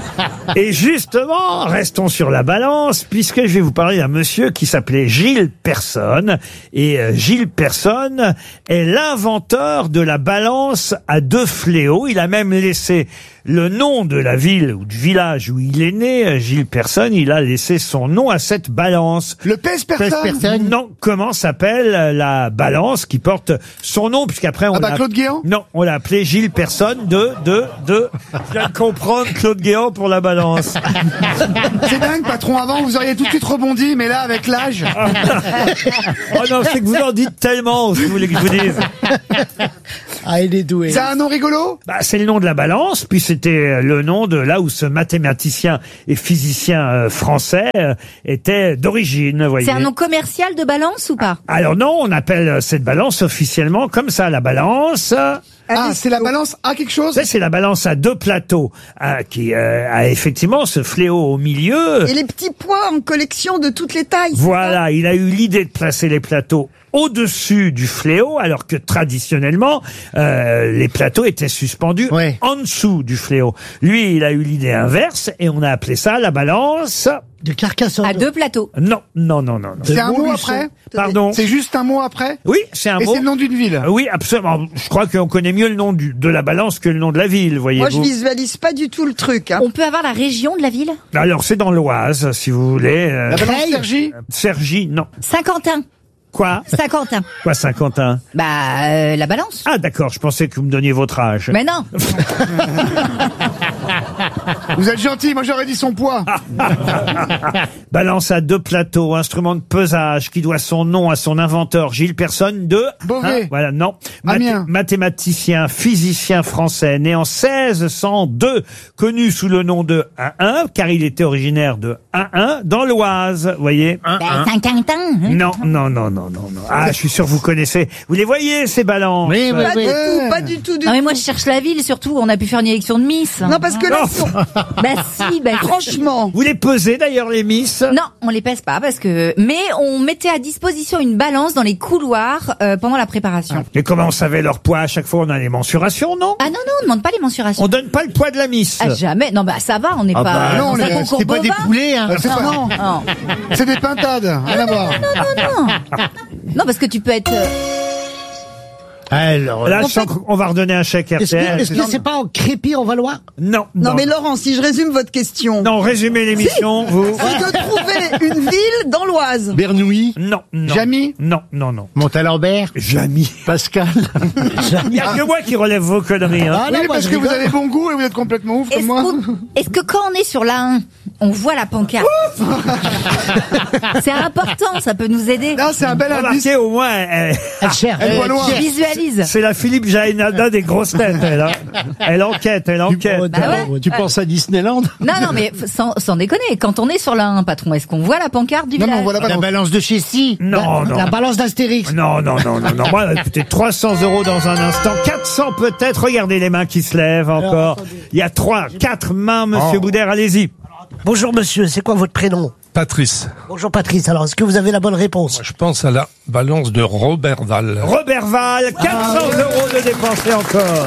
Speaker 2: Et justement, restons sur la balance, puisque je vais vous parler d'un monsieur qui s'appelait Gilles Personne. Et euh, Gilles Personne est l'inventeur de la balance à deux fléaux. Il a même laissé le nom de la ville ou du village où il est né, Gilles Personne. Il a laissé son nom à cette balance.
Speaker 5: Le pèse-personne.
Speaker 2: Non, comment s'appelle la balance qui porte son nom, puisqu'après on
Speaker 5: Ah bah
Speaker 2: l'a-
Speaker 5: Claude Guéant.
Speaker 2: Non, on l'a appelé Gilles Personne de, de, de, je viens de comprendre Claude Guéant pour la balance.
Speaker 5: C'est dingue, patron. Avant, vous auriez tout de suite rebondi, mais là, avec l'âge.
Speaker 2: Oh non, c'est que vous en dites tellement, si vous voulez que je vous dise.
Speaker 8: Ah, il est doué.
Speaker 5: C'est un nom rigolo?
Speaker 2: Bah, c'est le nom de la balance, puis c'était le nom de là où ce mathématicien et physicien euh, français euh, était d'origine, vous voyez.
Speaker 1: C'est un nom commercial de balance ou pas?
Speaker 2: Alors non, on appelle cette balance officiellement comme ça, la balance.
Speaker 5: Ah, c'est la balance à quelque chose?
Speaker 2: Ça, c'est la balance à deux plateaux, hein, qui euh, a effectivement ce fléau au milieu.
Speaker 7: Et les petits poids en collection de toutes les tailles. c'est
Speaker 2: Voilà, il a eu l'idée de placer les plateaux au-dessus du fléau, alors que traditionnellement, euh, les plateaux étaient suspendus
Speaker 3: Ouais.
Speaker 2: en dessous du fléau. Lui, il a eu l'idée inverse, et on a appelé ça la balance.
Speaker 8: De Carcassonne.
Speaker 1: À deux plateaux.
Speaker 2: Non, non, non, non, non.
Speaker 5: C'est un mot
Speaker 8: Montluçon.
Speaker 5: après?
Speaker 2: Pardon.
Speaker 5: C'est juste un mot après?
Speaker 2: Oui, c'est un
Speaker 5: Et
Speaker 2: mot.
Speaker 5: c'est le nom d'une ville?
Speaker 2: Oui, absolument. Je crois qu'on connaît mieux le nom du, de la balance que le nom de la ville,
Speaker 7: Moi, je
Speaker 2: voyez-vous.
Speaker 7: visualise pas du tout le truc. Hein.
Speaker 1: On peut avoir la région de la ville?
Speaker 2: Alors, c'est dans l'Oise, si vous voulez. Euh,
Speaker 5: La balance
Speaker 8: Creil.
Speaker 5: Sergi?
Speaker 2: Cergy, non.
Speaker 1: Saint-Quentin.
Speaker 2: Quoi?
Speaker 1: Saint-Quentin.
Speaker 2: Quoi, Saint-Quentin?
Speaker 1: Bah, euh, la balance.
Speaker 2: Ah, d'accord, je pensais que vous me donniez votre âge.
Speaker 1: Mais non.
Speaker 5: Vous êtes gentil, moi j'aurais dit son poids.
Speaker 2: Balance à deux plateaux, instrument de pesage qui doit son nom à son inventeur Gilles Personne de...
Speaker 5: Beauvais.
Speaker 2: Hein, voilà, non.
Speaker 5: Amiens.
Speaker 2: Mathématicien, physicien français, né en seize cent deux, connu sous le nom de un un, car il était originaire de un un, dans l'Oise, voyez.
Speaker 1: Bah, Saint-Quentin. hein.
Speaker 2: Non, non, non, non, non, non. Ah, je suis sûr que vous connaissez. Vous les voyez, ces balances?
Speaker 3: Oui, oui,
Speaker 7: Pas
Speaker 3: oui.
Speaker 7: du tout, pas du tout. Du
Speaker 1: Non mais
Speaker 7: tout.
Speaker 1: moi je cherche la ville surtout, on a pu faire une élection de Miss.
Speaker 7: Non, parce que là,
Speaker 2: Non.
Speaker 7: si on-
Speaker 1: Bah si, bah
Speaker 7: franchement,
Speaker 2: Vous les pesez d'ailleurs, les Miss?
Speaker 1: Non, on les pèse pas parce que mais on mettait à disposition une balance dans les couloirs euh, pendant la préparation.
Speaker 2: Et comment on savait leur poids? À chaque fois, on a les mensurations, non?
Speaker 1: Ah non non, on demande pas les mensurations.
Speaker 2: On donne pas le poids de la Miss.
Speaker 1: Ah jamais. Non bah ça va, on n'est
Speaker 2: Ah
Speaker 1: pas
Speaker 2: bah,
Speaker 5: non,
Speaker 1: dans un
Speaker 5: les-
Speaker 1: concours
Speaker 3: C'est pas des
Speaker 1: bovin.
Speaker 3: poulets, hein.
Speaker 5: Euh, c'est
Speaker 1: Non,
Speaker 5: pas-
Speaker 1: non, non.
Speaker 5: C'est des pintades, rien à voir.
Speaker 1: Non, non, parce que tu peux être. euh,
Speaker 3: Alors,
Speaker 2: Là,
Speaker 1: En
Speaker 2: je sens
Speaker 1: fait-
Speaker 2: qu'on va redonner un chèque
Speaker 8: Est-ce que
Speaker 2: R T L.
Speaker 8: est-ce que c'est pas en crépi en Valois?
Speaker 2: Non,
Speaker 7: non mais Laurent, si je résume votre question,
Speaker 2: Non, résumez l'émission, vous.
Speaker 7: c'est de trouver une ville dans l'Oise.
Speaker 3: Bernoulli,
Speaker 2: Non, non.
Speaker 5: Jamy?
Speaker 2: Non, non, non.
Speaker 3: Montalembert,
Speaker 2: Jamy.
Speaker 3: Pascal.
Speaker 2: Il n'y a que moi qui relève vos conneries. Hein.
Speaker 8: Ah non,
Speaker 5: Oui,
Speaker 8: moi,
Speaker 5: parce
Speaker 8: je
Speaker 5: que vous
Speaker 8: rigole.
Speaker 5: avez bon goût et vous êtes complètement ouf comme
Speaker 1: Est-ce
Speaker 5: moi.
Speaker 1: qu'on- est-ce que quand on est sur la un, on voit la pancarte? C'est important, ça peut nous aider.
Speaker 5: Là, c'est un bel indice.
Speaker 2: Remarquez, au moins, elle-
Speaker 8: Elle cherche.
Speaker 5: Elle voit loin.
Speaker 1: Je visualise.
Speaker 2: c'est la Philippe Jaénada des grosses têtes, elle. Hein. Elle enquête, elle enquête.
Speaker 1: Bah ouais.
Speaker 6: Tu penses à Disneyland?
Speaker 1: Non, non, mais f- sans, sans déconner, quand on est sur la un, patron, est-ce qu'on voit la pancarte du
Speaker 5: Non, mais
Speaker 1: village?
Speaker 5: on voit la
Speaker 3: La
Speaker 5: balance.
Speaker 3: balance de Chessy.
Speaker 2: Non, non.
Speaker 8: La balance d'Astérix.
Speaker 2: Non, non, non, non, non. Moi, écoutez, trois cents euros dans un instant, quatre cents peut-être. Regardez les mains qui se lèvent encore. Il y a trois, quatre mains, monsieur Boudère, allez-y.
Speaker 8: Bonjour monsieur, c'est quoi votre prénom?
Speaker 11: Patrice.
Speaker 8: Bonjour Patrice, alors est-ce que vous avez la bonne réponse?
Speaker 11: Je pense à la balance de Robert Val.
Speaker 2: Robert Val, quatre cents euros de dépensés encore.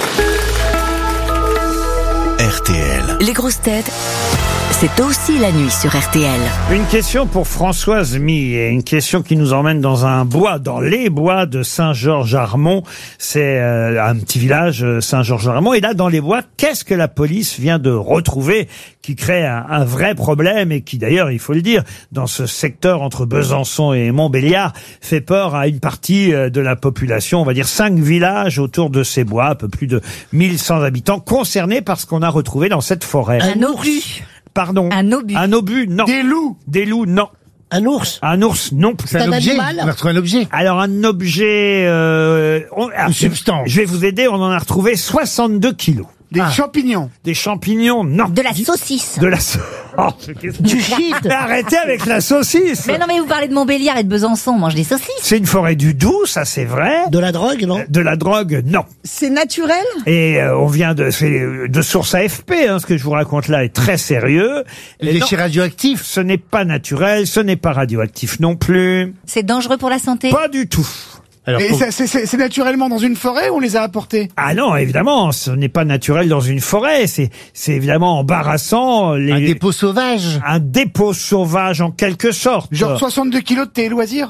Speaker 12: R T L.
Speaker 9: Les grosses têtes, c'est aussi la nuit sur R T L.
Speaker 2: Une question pour Françoise Millet, une question qui nous emmène dans un bois, dans les bois de Saint-Georges-Armont. C'est euh, un petit village, euh, Saint-Georges-Armont. Et là, dans les bois, qu'est-ce que la police vient de retrouver qui crée un, un vrai problème et qui, d'ailleurs, il faut le dire, dans ce secteur entre Besançon et Montbéliard, fait peur à une partie euh, de la population. On va dire cinq villages autour de ces bois, un peu plus de mille cent habitants concernés par ce qu'on a retrouvé dans cette forêt.
Speaker 1: Un obus.
Speaker 2: Pardon.
Speaker 1: Un obus.
Speaker 2: Un obus, non.
Speaker 5: Des loups.
Speaker 2: Des loups, non.
Speaker 8: Un ours?
Speaker 2: Un ours, non.
Speaker 8: C'est un
Speaker 3: objet.
Speaker 8: animal?
Speaker 3: On a retrouvé un objet.
Speaker 2: Alors un objet... Euh, on- ah,
Speaker 3: Une substance.
Speaker 2: Je vais vous aider, on en a retrouvé soixante-deux kilos.
Speaker 5: Des champignons.
Speaker 2: Des champignons, non.
Speaker 1: De la saucisse.
Speaker 2: De la... sau- Oh, qu'est-ce que-
Speaker 8: Du shit?
Speaker 2: Mais arrêtez avec la saucisse.
Speaker 1: Mais non, mais vous parlez de Montbéliard et de Besançon, on mange des saucisses.
Speaker 2: C'est une forêt du Doubs, ça c'est vrai.
Speaker 8: De la drogue, non?
Speaker 2: De la drogue, non.
Speaker 7: C'est naturel?
Speaker 2: Et euh, on vient de... C'est de source A F P, hein, ce que je vous raconte là est très sérieux.
Speaker 3: Les
Speaker 2: Et non,
Speaker 3: déchets radioactifs.
Speaker 2: ce n'est pas naturel, ce n'est pas radioactif non plus.
Speaker 1: C'est dangereux pour la santé.
Speaker 2: Pas du tout.
Speaker 3: Alors,
Speaker 5: Et
Speaker 3: faut-
Speaker 5: ça, c'est- c'est c'est naturellement dans une forêt où on les a apportés?
Speaker 2: Ah non, évidemment, ce n'est pas naturel dans une forêt. C'est, c'est évidemment embarrassant. Les...
Speaker 3: Un dépôt sauvage.
Speaker 2: Un dépôt sauvage en quelque sorte.
Speaker 5: Genre soixante-deux kilos de tes loisirs?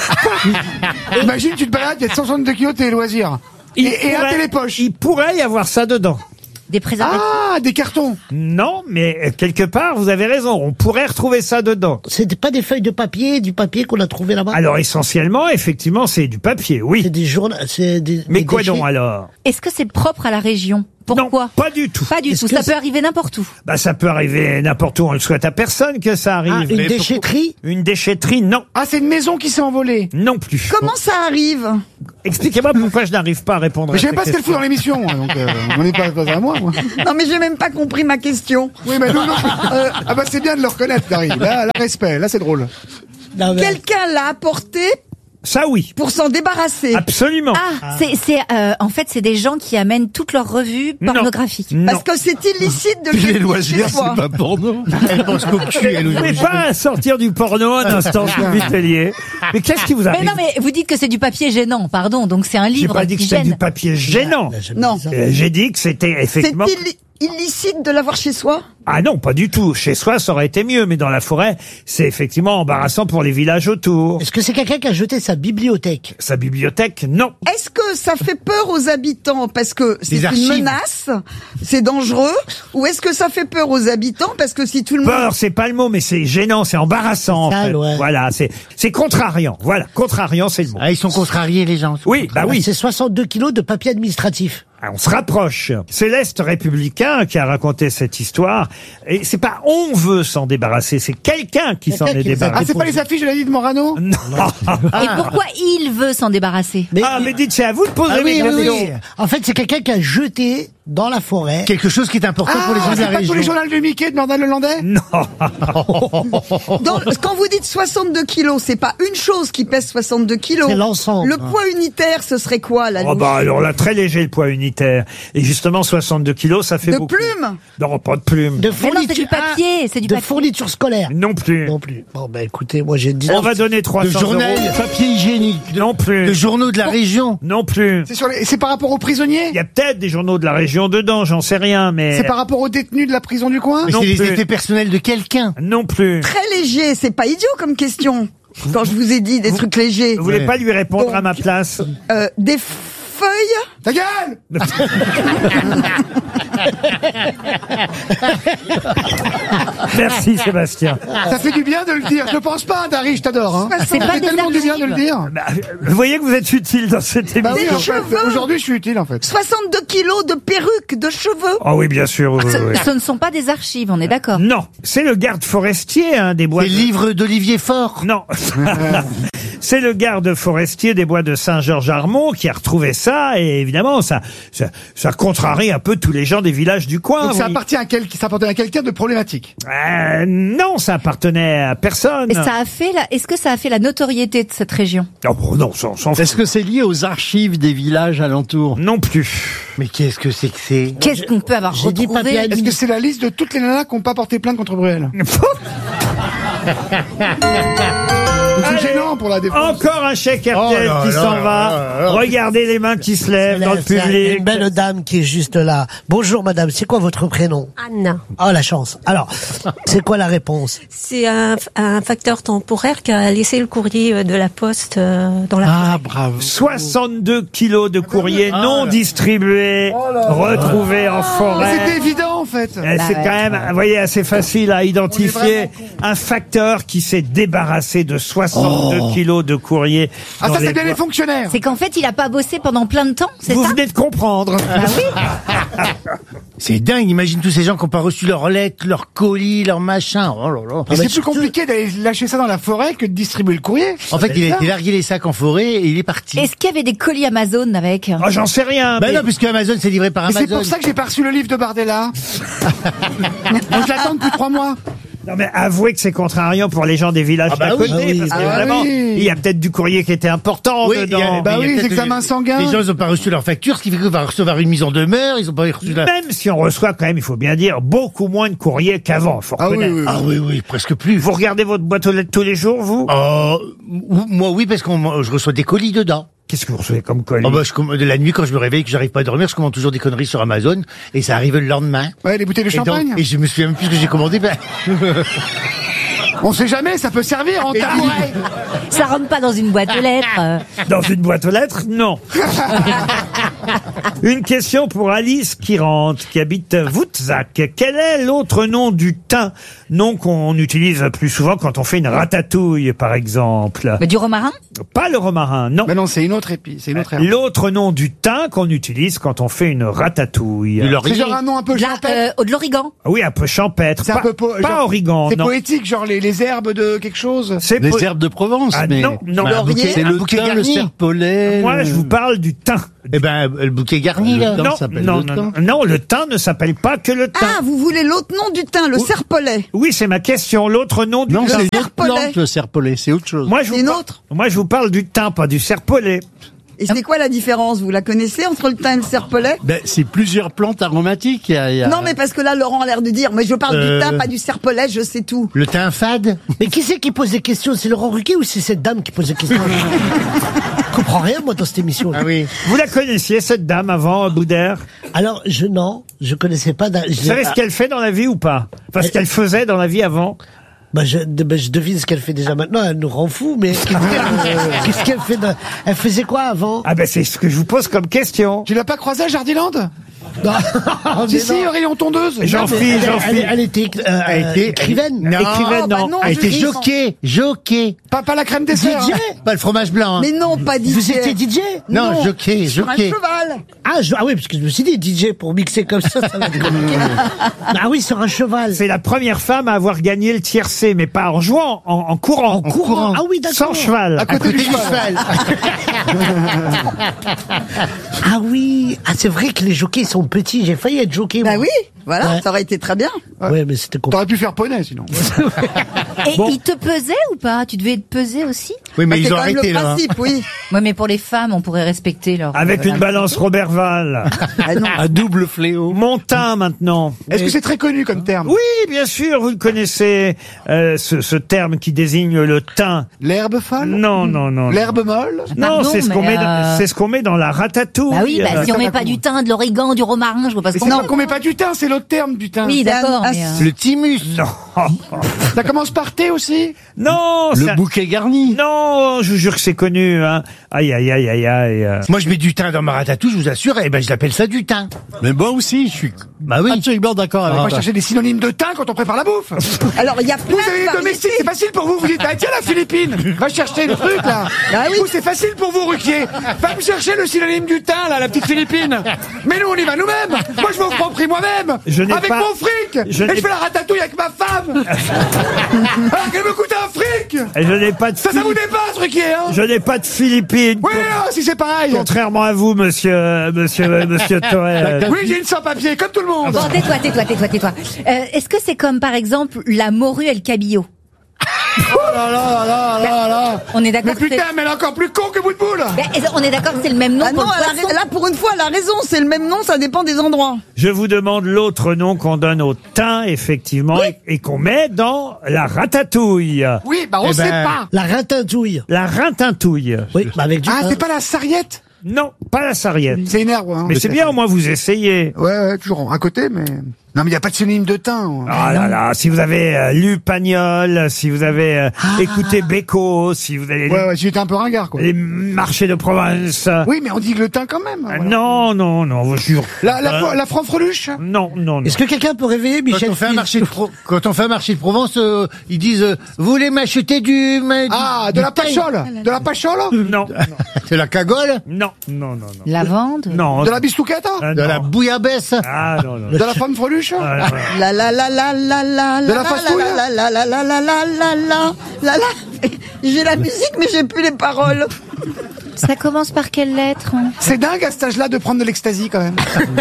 Speaker 5: Imagine, tu te balades, il y a soixante-deux kilos de tes loisirs. Et,
Speaker 2: Il
Speaker 5: et un
Speaker 2: pourrait-
Speaker 5: télépoche.
Speaker 2: Il pourrait y avoir ça dedans.
Speaker 1: Des préservatifs.
Speaker 5: Ah, des cartons.
Speaker 2: Non, mais euh, quelque part, vous avez raison. On pourrait retrouver ça dedans.
Speaker 8: C'était pas des feuilles de papier, du papier qu'on a trouvé là-bas.
Speaker 2: Alors essentiellement, effectivement, c'est du papier, oui.
Speaker 8: C'est des journaux, c'est des.
Speaker 2: Mais
Speaker 8: des
Speaker 2: quoi
Speaker 8: déchets.
Speaker 2: donc alors?
Speaker 1: Est-ce que c'est propre à la région? Pourquoi?
Speaker 2: Non, pas du tout.
Speaker 1: Pas du
Speaker 8: Est-ce
Speaker 1: tout.
Speaker 8: que
Speaker 1: Ça
Speaker 8: c'est-
Speaker 1: peut arriver n'importe où.
Speaker 2: Bah ça peut arriver n'importe où. On le souhaite à personne que ça arrive.
Speaker 8: Ah, une
Speaker 2: Mais
Speaker 8: déchetterie.
Speaker 2: pourquoi- Une déchetterie, non,
Speaker 5: Ah, c'est une maison qui s'est envolée.
Speaker 2: non plus.
Speaker 7: Comment ça arrive?
Speaker 2: Expliquez-moi pourquoi je n'arrive pas à répondre.
Speaker 5: Mais
Speaker 2: à
Speaker 5: je sais
Speaker 2: ces
Speaker 5: pas ce qu'elle fout dans
Speaker 2: questions.
Speaker 5: l'émission, hein, donc euh, on n'est pas, pas à moi, moi.
Speaker 7: Non mais j'ai même pas compris ma question.
Speaker 5: Oui, mais non, non. euh, ah bah c'est bien de le reconnaître, Dari. Là, là, respect. Là, c'est drôle.
Speaker 8: Non, mais-
Speaker 7: Quelqu'un l'a apporté
Speaker 2: Ça oui,
Speaker 7: pour s'en débarrasser.
Speaker 2: absolument.
Speaker 1: Ah, c'est, c'est, euh, en fait, c'est des gens qui amènent toutes leurs revues
Speaker 2: Non.
Speaker 1: pornographiques.
Speaker 2: Non.
Speaker 7: Parce que c'est illicite de le
Speaker 6: Les
Speaker 7: jeter
Speaker 6: loisirs,
Speaker 7: chez soi.
Speaker 6: c'est pas porno.
Speaker 3: Elle pense qu'au cul, elle
Speaker 2: Vous pouvez pas sortir du porno un instant, Sylvie Tellier. Mais qu'est-ce qui vous
Speaker 1: Mais
Speaker 2: arrive?
Speaker 1: non, mais vous dites que c'est du papier gênant, pardon. Donc c'est un
Speaker 2: J'ai
Speaker 1: livre
Speaker 2: pas dit que
Speaker 1: qui
Speaker 2: c'était
Speaker 1: gêne.
Speaker 2: du papier gênant.
Speaker 8: J'ai jamais
Speaker 7: Non.
Speaker 8: dit ça.
Speaker 2: Euh, J'ai dit que c'était
Speaker 7: C'est
Speaker 2: effectivement.
Speaker 7: illi- illicite de l'avoir chez soi?
Speaker 2: Ah non, pas du tout. Chez soi, ça aurait été mieux, mais dans la forêt, c'est effectivement embarrassant pour les villages autour.
Speaker 8: Est-ce que c'est quelqu'un qui a jeté sa bibliothèque?
Speaker 2: Sa bibliothèque, non.
Speaker 7: Est-ce que ça fait peur aux habitants parce que c'est
Speaker 3: Des
Speaker 7: une
Speaker 3: archives.
Speaker 7: menace, c'est dangereux, ou est-ce que ça fait peur aux habitants parce que si tout le monde...
Speaker 2: Peur, c'est pas le mot, mais c'est gênant, c'est embarrassant. en
Speaker 8: Sale,
Speaker 2: fait.
Speaker 8: ouais.
Speaker 2: Voilà, c'est c'est contrariant. Voilà, contrariant, c'est le mot.
Speaker 3: Ah, ils sont contrariés, les gens.
Speaker 2: Oui, bah oui.
Speaker 8: C'est soixante-deux kilos de papier administratif.
Speaker 2: Ah, on se rapproche. C'est l'Est républicain qui a raconté cette histoire. Et c'est pas on veut s'en débarrasser, c'est quelqu'un qui s'en
Speaker 8: Quelqu'un
Speaker 2: est
Speaker 8: qui les a
Speaker 5: Ah,
Speaker 2: débarrassé.
Speaker 5: c'est pas les affiches de la vie de Morano?
Speaker 2: Non.
Speaker 1: Et pourquoi il veut s'en débarrasser?
Speaker 8: Mais-
Speaker 2: Ah, mais dites, c'est à vous de poser
Speaker 8: Ah oui,
Speaker 2: les
Speaker 8: oui,
Speaker 2: questions.
Speaker 8: oui. En fait, c'est quelqu'un qui a jeté dans la forêt.
Speaker 3: Quelque chose qui est important
Speaker 5: Ah,
Speaker 3: pour les gens de
Speaker 5: c'est
Speaker 3: la
Speaker 5: pas tous les
Speaker 3: région.
Speaker 5: journaux du Mickey de Nordal Lelandais?
Speaker 2: Non.
Speaker 7: Dans- quand vous dites soixante-deux kilos, c'est pas une chose qui pèse soixante-deux kilos.
Speaker 8: C'est l'ensemble.
Speaker 7: Le poids unitaire, ce serait quoi, la
Speaker 2: Oh bah alors là, très léger le poids unitaire. Et justement, soixante-deux kilos, ça fait
Speaker 7: De
Speaker 2: beaucoup.
Speaker 7: plumes?
Speaker 2: Non, pas de plumes.
Speaker 8: De
Speaker 1: Mais non, c'est du
Speaker 8: fourniture,
Speaker 1: papier, c'est du
Speaker 8: de
Speaker 1: papier.
Speaker 8: fourniture scolaire.
Speaker 2: Non plus.
Speaker 8: Non plus. Bon, bah écoutez, moi j'ai dit.
Speaker 2: On va donner trois
Speaker 3: De
Speaker 2: cents
Speaker 3: journal,
Speaker 2: euros.
Speaker 3: papier hygiénique.
Speaker 2: Non plus.
Speaker 3: De journaux de la région.
Speaker 2: Non plus.
Speaker 5: C'est sur les- c'est par rapport aux prisonniers?
Speaker 2: Il y a peut-être des journaux de la région dedans, j'en sais rien, mais...
Speaker 5: C'est par rapport aux détenus de la prison du coin?
Speaker 3: Mais
Speaker 2: Non
Speaker 3: c'est les
Speaker 2: plus.
Speaker 3: effets personnels de quelqu'un.
Speaker 2: Non plus.
Speaker 7: Très léger, c'est pas idiot comme question. Quand je vous ai dit des trucs légers.
Speaker 2: Vous voulez
Speaker 3: Ouais.
Speaker 2: pas lui répondre
Speaker 7: Donc-
Speaker 2: à ma place?
Speaker 7: Euh, des feuilles?
Speaker 5: Ta gueule!
Speaker 2: Merci Sébastien.
Speaker 5: Ça fait du bien de le dire. Je pense pas, Dari, je t'adore. Hein.
Speaker 1: C'est
Speaker 5: Ça
Speaker 1: pas
Speaker 5: fait
Speaker 1: des
Speaker 5: tellement du bien de le dire.
Speaker 2: Bah, vous voyez que vous êtes utile dans cette
Speaker 5: Bah oui,
Speaker 2: émission.
Speaker 5: en fait,
Speaker 7: cheveux.
Speaker 5: aujourd'hui, je suis utile, en fait.
Speaker 7: soixante-deux kilos de perruques, de cheveux?
Speaker 2: Oh oui, bien sûr. oui,
Speaker 1: Ce,
Speaker 2: oui, oui.
Speaker 1: ce ne sont pas des archives, on est d'accord.
Speaker 2: Non, c'est le garde forestier hein, des bois.
Speaker 3: Les
Speaker 2: de-
Speaker 3: livres d'Olivier Faure.
Speaker 2: Non. C'est le garde forestier des bois de Saint-Georges-Armont qui a retrouvé ça et évidemment ça, ça ça contrarie un peu tous les gens des villages du coin.
Speaker 5: Donc ça
Speaker 2: oui.
Speaker 5: appartient à quel, ça appartenait à quelqu'un de problématique.
Speaker 2: Euh, non, ça appartenait à personne.
Speaker 1: Et ça a fait la, est-ce que ça a fait la notoriété de cette région?
Speaker 2: Oh, bon, non, s'en s'en
Speaker 6: Est-ce
Speaker 2: fout.
Speaker 6: que c'est lié aux archives des villages alentours?
Speaker 2: Non plus.
Speaker 3: Mais qu'est-ce que c'est que c'est?
Speaker 1: Qu'est-ce qu'on peut avoir
Speaker 8: J'ai dit
Speaker 1: retrouvé?
Speaker 8: papier
Speaker 5: Est-ce que c'est la liste de toutes les nanas qui n'ont pas porté plainte contre Bruel? C'est gênant pour la défense.
Speaker 2: Encore un chèque R T L
Speaker 3: Oh là
Speaker 2: qui
Speaker 3: là
Speaker 2: s'en
Speaker 3: là
Speaker 2: va.
Speaker 3: là là.
Speaker 2: Regardez les mains qui se lèvent dans le
Speaker 8: C'est
Speaker 2: public.
Speaker 8: une belle dame qui est juste là. Bonjour madame, c'est quoi votre prénom?
Speaker 13: Anna.
Speaker 8: Oh la chance. Alors, c'est quoi la réponse?
Speaker 13: C'est un, un facteur temporaire qui a laissé le courrier de la poste euh, dans la
Speaker 3: Ah, bravo.
Speaker 2: soixante-deux kilos de courrier
Speaker 3: Ah,
Speaker 2: non
Speaker 3: là.
Speaker 2: distribués, retrouvés en
Speaker 5: Mais
Speaker 2: forêt.
Speaker 5: c'était évident, en fait.
Speaker 2: Eh, C'est quand même, vous voyez, assez facile à identifier un facteur qui s'est débarrassé de soixante-deux kilos de courrier.
Speaker 5: Ah,
Speaker 2: dans
Speaker 5: ça,
Speaker 2: les
Speaker 5: c'est bien
Speaker 2: bois.
Speaker 5: les fonctionnaires.
Speaker 1: C'est qu'en fait, il a pas bossé pendant plein de temps, c'est
Speaker 2: Vous
Speaker 1: ça?
Speaker 2: venez de comprendre.
Speaker 3: C'est dingue, imagine tous ces gens qui n'ont pas reçu leurs lettres, leurs colis, leurs machins. Oh là là.
Speaker 5: Mais c'est plus compliqué d'aller lâcher ça dans la forêt que de distribuer le courrier.
Speaker 3: En fait, il a été largué les sacs en forêt et il est parti.
Speaker 1: Est-ce qu'il y avait des colis Amazon avec?
Speaker 2: Ah, j'en sais rien.
Speaker 3: Bah
Speaker 2: mais-
Speaker 3: non, puisque Amazon c'est livré par
Speaker 5: Et c'est
Speaker 3: Amazon.
Speaker 5: pour ça que j'ai pas reçu le livre de Bardella. Donc je l'attends depuis trois mois.
Speaker 2: Non mais avouez que c'est contrariant pour les gens des villages
Speaker 3: Ah bah
Speaker 2: d'à
Speaker 3: oui.
Speaker 2: côté,
Speaker 8: Ah oui.
Speaker 2: parce que
Speaker 5: Ah
Speaker 2: vraiment,
Speaker 5: oui.
Speaker 2: il y a peut-être du courrier qui était important
Speaker 3: Oui, il y a-
Speaker 2: dedans.
Speaker 5: bah
Speaker 3: mais il y a
Speaker 5: oui,
Speaker 3: peut-être
Speaker 5: les examens
Speaker 3: les-
Speaker 5: sanguins.
Speaker 3: Les gens n'ont pas reçu leur facture, ce qui fait qu'on va recevoir une mise en demeure, ils n'ont pas reçu la...
Speaker 2: Même si on reçoit quand même, il faut bien dire, beaucoup moins de courrier qu'avant, faut
Speaker 5: Ah oui,
Speaker 2: reconnaître.
Speaker 5: oui, oui.
Speaker 3: Ah oui, oui, presque plus.
Speaker 2: Vous regardez votre boîte aux lettres tous les jours, vous
Speaker 3: Oh, ou- moi oui, parce que je reçois des colis dedans.
Speaker 2: Qu'est-ce que vous recevez comme colis?
Speaker 3: Oh bah, je commande- la nuit, quand je me réveille, que j'arrive pas à dormir, je commande toujours des conneries sur Amazon, et ça arrive le lendemain.
Speaker 5: Ouais, les bouteilles de
Speaker 3: Et donc-
Speaker 5: champagne.
Speaker 3: Et je me souviens même plus ce que j'ai commandé. Ben...
Speaker 5: On sait jamais, ça peut servir en tabouret.
Speaker 1: Ça rentre pas dans une boîte aux lettres.
Speaker 2: Dans une boîte aux lettres? Non. Une question pour Alice qui rentre, qui habite Woutzac. Quel est l'autre nom du thym? Nom qu'on utilise plus souvent quand on fait une ratatouille, par exemple.
Speaker 1: Mais du romarin?
Speaker 2: Pas le romarin, non.
Speaker 5: Mais non, c'est une autre épice, c'est une autre herbe.
Speaker 2: L'autre nom du thym qu'on utilise quand on fait une ratatouille.
Speaker 5: C'est genre un nom un peu
Speaker 1: De la-
Speaker 5: champêtre.
Speaker 1: euh, de l'origan.
Speaker 2: Ah oui, un peu champêtre.
Speaker 5: C'est
Speaker 2: Pas,
Speaker 5: un peu po-
Speaker 2: pas
Speaker 5: genre-
Speaker 2: origan,
Speaker 5: C'est
Speaker 2: non.
Speaker 5: poétique, genre les, les herbes de quelque chose.
Speaker 2: C'est
Speaker 6: Les
Speaker 2: po-
Speaker 6: herbes de Provence,
Speaker 2: Ah,
Speaker 6: mais...
Speaker 2: non, non.
Speaker 6: Bah,
Speaker 3: Laurier,
Speaker 6: c'est
Speaker 3: un
Speaker 6: le
Speaker 3: bouquet
Speaker 6: thym, le
Speaker 3: garni.
Speaker 6: serpolet...
Speaker 2: Moi, je vous parle du thym.
Speaker 3: Eh ben, le bouquet garni,
Speaker 6: Le
Speaker 3: là.
Speaker 6: thym
Speaker 2: Non,
Speaker 6: s'appelle
Speaker 2: non,
Speaker 6: le
Speaker 2: non,
Speaker 6: thym.
Speaker 2: non, non, le thym ne s'appelle pas que le thym.
Speaker 7: Ah, vous voulez l'autre nom du thym, le serpolet.
Speaker 2: Oui, c'est ma question. L'autre nom du
Speaker 6: Non,
Speaker 2: thym.
Speaker 6: c'est une autre
Speaker 7: serpolet.
Speaker 6: plante, le serpolet, c'est autre chose.
Speaker 2: Moi, je vous
Speaker 7: C'est une
Speaker 2: par-
Speaker 7: autre.
Speaker 2: Moi, je vous parle du thym, pas du serpolet.
Speaker 7: Et c'est quoi la différence? Vous la connaissez entre le thym et le serpolet?
Speaker 6: Ben, c'est plusieurs plantes aromatiques. Il y a, il y a-
Speaker 7: Non, mais parce que là, Laurent a l'air de dire, mais je parle
Speaker 3: Euh.
Speaker 7: du thym, pas du serpolet, je sais tout.
Speaker 3: Le thym fade.
Speaker 8: Mais qui c'est qui pose des questions? C'est Laurent Ruquier ou c'est cette dame qui pose des questions? Je comprends rien, moi, dans cette émission.
Speaker 3: Ah oui.
Speaker 2: Vous la connaissiez, cette dame, avant, Boudère?
Speaker 8: Alors, je, non, je connaissais pas. d'un-
Speaker 2: Vous
Speaker 8: je-
Speaker 2: savez ce qu'elle fait dans la vie ou pas? Enfin, ce qu'elle faisait dans la vie avant?
Speaker 8: Bah je, de- bah, je devine ce qu'elle fait déjà maintenant, elle nous rend fous, mais qu'est-ce qu'elle, qu'est-ce qu'elle fait de- Elle faisait quoi avant?
Speaker 2: Ah ben, c'est ce que je vous pose comme question.
Speaker 5: Tu l'as pas croisé à Jardiland?
Speaker 8: Non,
Speaker 5: Si,
Speaker 8: mais
Speaker 5: si,
Speaker 8: non.
Speaker 5: rayon tondeuse.
Speaker 2: J'en
Speaker 8: Mais
Speaker 2: prie,
Speaker 8: elle,
Speaker 2: j'en
Speaker 8: elle,
Speaker 2: prie.
Speaker 8: elle était euh,
Speaker 3: Elle
Speaker 8: euh,
Speaker 3: était-
Speaker 8: écrivaine.
Speaker 3: Non.
Speaker 2: Écrivaine,
Speaker 7: Oh, bah
Speaker 2: non.
Speaker 7: non,
Speaker 3: Elle
Speaker 7: je
Speaker 3: était
Speaker 7: dis-
Speaker 3: jockey, jockey.
Speaker 5: Pas, pas la crème dessert.
Speaker 8: D J?
Speaker 5: hein.
Speaker 3: Pas le fromage blanc. hein.
Speaker 7: Mais non, pas D J.
Speaker 8: Vous étiez D J?
Speaker 3: Non, jockey,
Speaker 7: sur un
Speaker 3: jockey.
Speaker 7: cheval.
Speaker 8: Ah, je- ah oui, parce que je me suis dit D J pour mixer comme ça, ça va être compliqué. Ah oui, sur un cheval.
Speaker 2: C'est la première femme à avoir gagné le tiercé, mais pas en jouant, en, en courant.
Speaker 8: En courant. Ah oui, d'accord.
Speaker 2: Sans cheval.
Speaker 5: À côté du cheval.
Speaker 3: cheval.
Speaker 8: Ah oui, ah c'est vrai que les jockeys sont petits. J'ai failli être jockey.
Speaker 7: Bah
Speaker 8: moi.
Speaker 7: oui, voilà,
Speaker 8: Ouais.
Speaker 7: ça aurait été très bien.
Speaker 8: Ouais, mais c'était compliqué.
Speaker 5: T'aurais pu faire poney sinon.
Speaker 1: Et il te pesait ou pas? Tu devais te peser aussi?
Speaker 3: Oui, mais
Speaker 7: Bah,
Speaker 3: ils
Speaker 7: c'est
Speaker 3: ont
Speaker 7: quand même
Speaker 3: arrêté
Speaker 7: le
Speaker 3: là. hein.
Speaker 7: principe, oui.
Speaker 1: Ouais, mais pour les femmes, on pourrait respecter leur...
Speaker 2: Avec
Speaker 1: euh,
Speaker 2: une balance Robert Val.
Speaker 7: Ah non.
Speaker 6: Un double fléau.
Speaker 2: Mon thym, maintenant.
Speaker 5: Est-ce que c'est très connu comme terme?
Speaker 2: Oui, bien sûr, vous le connaissez, euh, ce, ce terme qui désigne le thym.
Speaker 5: L'herbe folle?
Speaker 2: Non, non, non.
Speaker 5: L'herbe molle?
Speaker 2: Non,
Speaker 1: Pardon,
Speaker 2: c'est ce qu'on
Speaker 1: mais,
Speaker 2: met, dans-
Speaker 1: euh,
Speaker 2: c'est ce qu'on met dans la ratatouille.
Speaker 1: Bah oui, bah, si on
Speaker 5: ça
Speaker 1: met
Speaker 5: va
Speaker 1: pas
Speaker 5: comment
Speaker 1: du thym, de l'origan, du romarin, je vois pas ce
Speaker 5: Mais
Speaker 1: qu'on
Speaker 5: c'est non,
Speaker 1: met.
Speaker 5: qu'on met pas du thym, c'est l'autre terme du thym.
Speaker 1: Oui,
Speaker 7: C'est un-
Speaker 1: d'accord,
Speaker 7: un-
Speaker 1: mais... euh,
Speaker 3: Le thymus.
Speaker 2: Non.
Speaker 5: Ça commence par T aussi?
Speaker 2: Non,
Speaker 6: Le
Speaker 2: ça-
Speaker 6: bouquet garni.
Speaker 2: non, je vous jure que c'est connu, hein. Aïe, aïe, aïe, aïe, aïe. euh.
Speaker 3: Moi, je mets du thym dans ma ratatouille, je vous assure, et ben, je l'appelle ça du thym.
Speaker 6: Mais moi aussi, je suis
Speaker 3: Bah oui.
Speaker 6: absolument d'accord avec
Speaker 5: On va
Speaker 6: toi.
Speaker 5: chercher des synonymes de thym quand on prépare la bouffe.
Speaker 7: Alors, il y a plein
Speaker 5: Vous avez
Speaker 7: de
Speaker 5: des domestiques, c'est facile pour vous. Vous dites, ah tiens la Philippine, va chercher le truc là.
Speaker 7: Ah oui.
Speaker 5: Vous, c'est facile pour vous, Ruquier. Va me chercher le synonyme du thym là, la petite Philippine. Mais nous, on y va nous-mêmes. Moi, je vais au franc prix moi-même.
Speaker 2: Je n'ai
Speaker 5: Avec
Speaker 2: pas-
Speaker 5: mon fric.
Speaker 2: je
Speaker 5: Et
Speaker 2: n'ai-
Speaker 5: je fais la ratatouille avec ma femme. Alors qu'elle me coûte un fric.
Speaker 2: Et je n'ai pas de
Speaker 5: Ça, ça vous
Speaker 2: Philippines.
Speaker 5: dépasse, Ruquier, hein?
Speaker 2: Je n'ai pas de Philippines.
Speaker 5: Oui, non, si c'est pareil.
Speaker 2: Contrairement à vous, monsieur, monsieur, monsieur Tourelle.
Speaker 5: Oui, j'ai une sans-papier, comme tout le monde.
Speaker 1: Bon, tais-toi, tais-toi, tais-toi, tais-toi. Euh, Est-ce que c'est comme, par exemple, la morue et le cabillaud?
Speaker 5: Oh là là là là là.
Speaker 1: On est d'accord
Speaker 5: Mais
Speaker 1: que c'est...
Speaker 5: putain, mais elle est encore plus con que bout de boule.
Speaker 1: Ben, on est d'accord que c'est le même nom
Speaker 7: Ah non,
Speaker 1: pour le
Speaker 7: elle a
Speaker 1: poisson.
Speaker 7: ra- là, pour une fois, elle a raison, c'est le même nom, ça dépend des endroits.
Speaker 2: Je vous demande l'autre nom qu'on donne au thym, effectivement, et, et qu'on met dans la ratatouille.
Speaker 5: Oui, bah on
Speaker 3: Eh
Speaker 5: sait
Speaker 3: ben,
Speaker 5: pas.
Speaker 8: La ratatouille.
Speaker 2: La rintatouille.
Speaker 8: Oui, bah avec du
Speaker 5: Ah,
Speaker 8: thym.
Speaker 5: c'est pas la sarriette?
Speaker 2: Non, pas la sarriette.
Speaker 5: C'est une herbe, hein.
Speaker 2: Mais c'est bien, au moins, vous essayez.
Speaker 5: Ouais, ouais, toujours à côté, mais... Non, mais il n'y a pas de synonyme de thym.
Speaker 2: Ah là là, si vous avez euh, lu Pagnol, si vous avez euh, écouté Bécaud, si vous avez
Speaker 5: Ouais, ouais, j'étais un peu ringard, quoi.
Speaker 2: les marchés de province.
Speaker 5: Oui, mais on dit que le thym quand même.
Speaker 2: Ah,
Speaker 5: voilà.
Speaker 2: Non, non, non, je jure.
Speaker 5: La, la,
Speaker 2: Euh,
Speaker 5: la franfreluche?
Speaker 2: Non, non, non.
Speaker 8: Est-ce que quelqu'un peut réveiller
Speaker 3: Quand
Speaker 8: Michel
Speaker 3: on fait un
Speaker 8: Fils
Speaker 3: marché de Pro- quand on fait un marché de Provence, euh, ils disent, euh, vous voulez m'acheter du, ma-
Speaker 5: Ah,
Speaker 3: du-
Speaker 5: de la
Speaker 3: du thym
Speaker 5: pachole? De la pachole?
Speaker 2: Non,
Speaker 3: de la cagole,
Speaker 2: non, non, non, non.
Speaker 1: Lavande?
Speaker 2: Non.
Speaker 5: De la bistouquette?
Speaker 2: Ah,
Speaker 3: de
Speaker 2: non.
Speaker 3: la bouillabaisse.
Speaker 2: Ah, non, non.
Speaker 5: De la femme freluche?
Speaker 2: Ah, non, non.
Speaker 7: La la la la la la
Speaker 5: De la
Speaker 7: la
Speaker 5: fastouille?
Speaker 7: la la la la la la la la la la. J'ai la musique, mais j'ai plus les paroles.
Speaker 1: Ça commence par quelle lettre?
Speaker 5: C'est dingue à cet âge-là de prendre de l'ecstasy, quand même.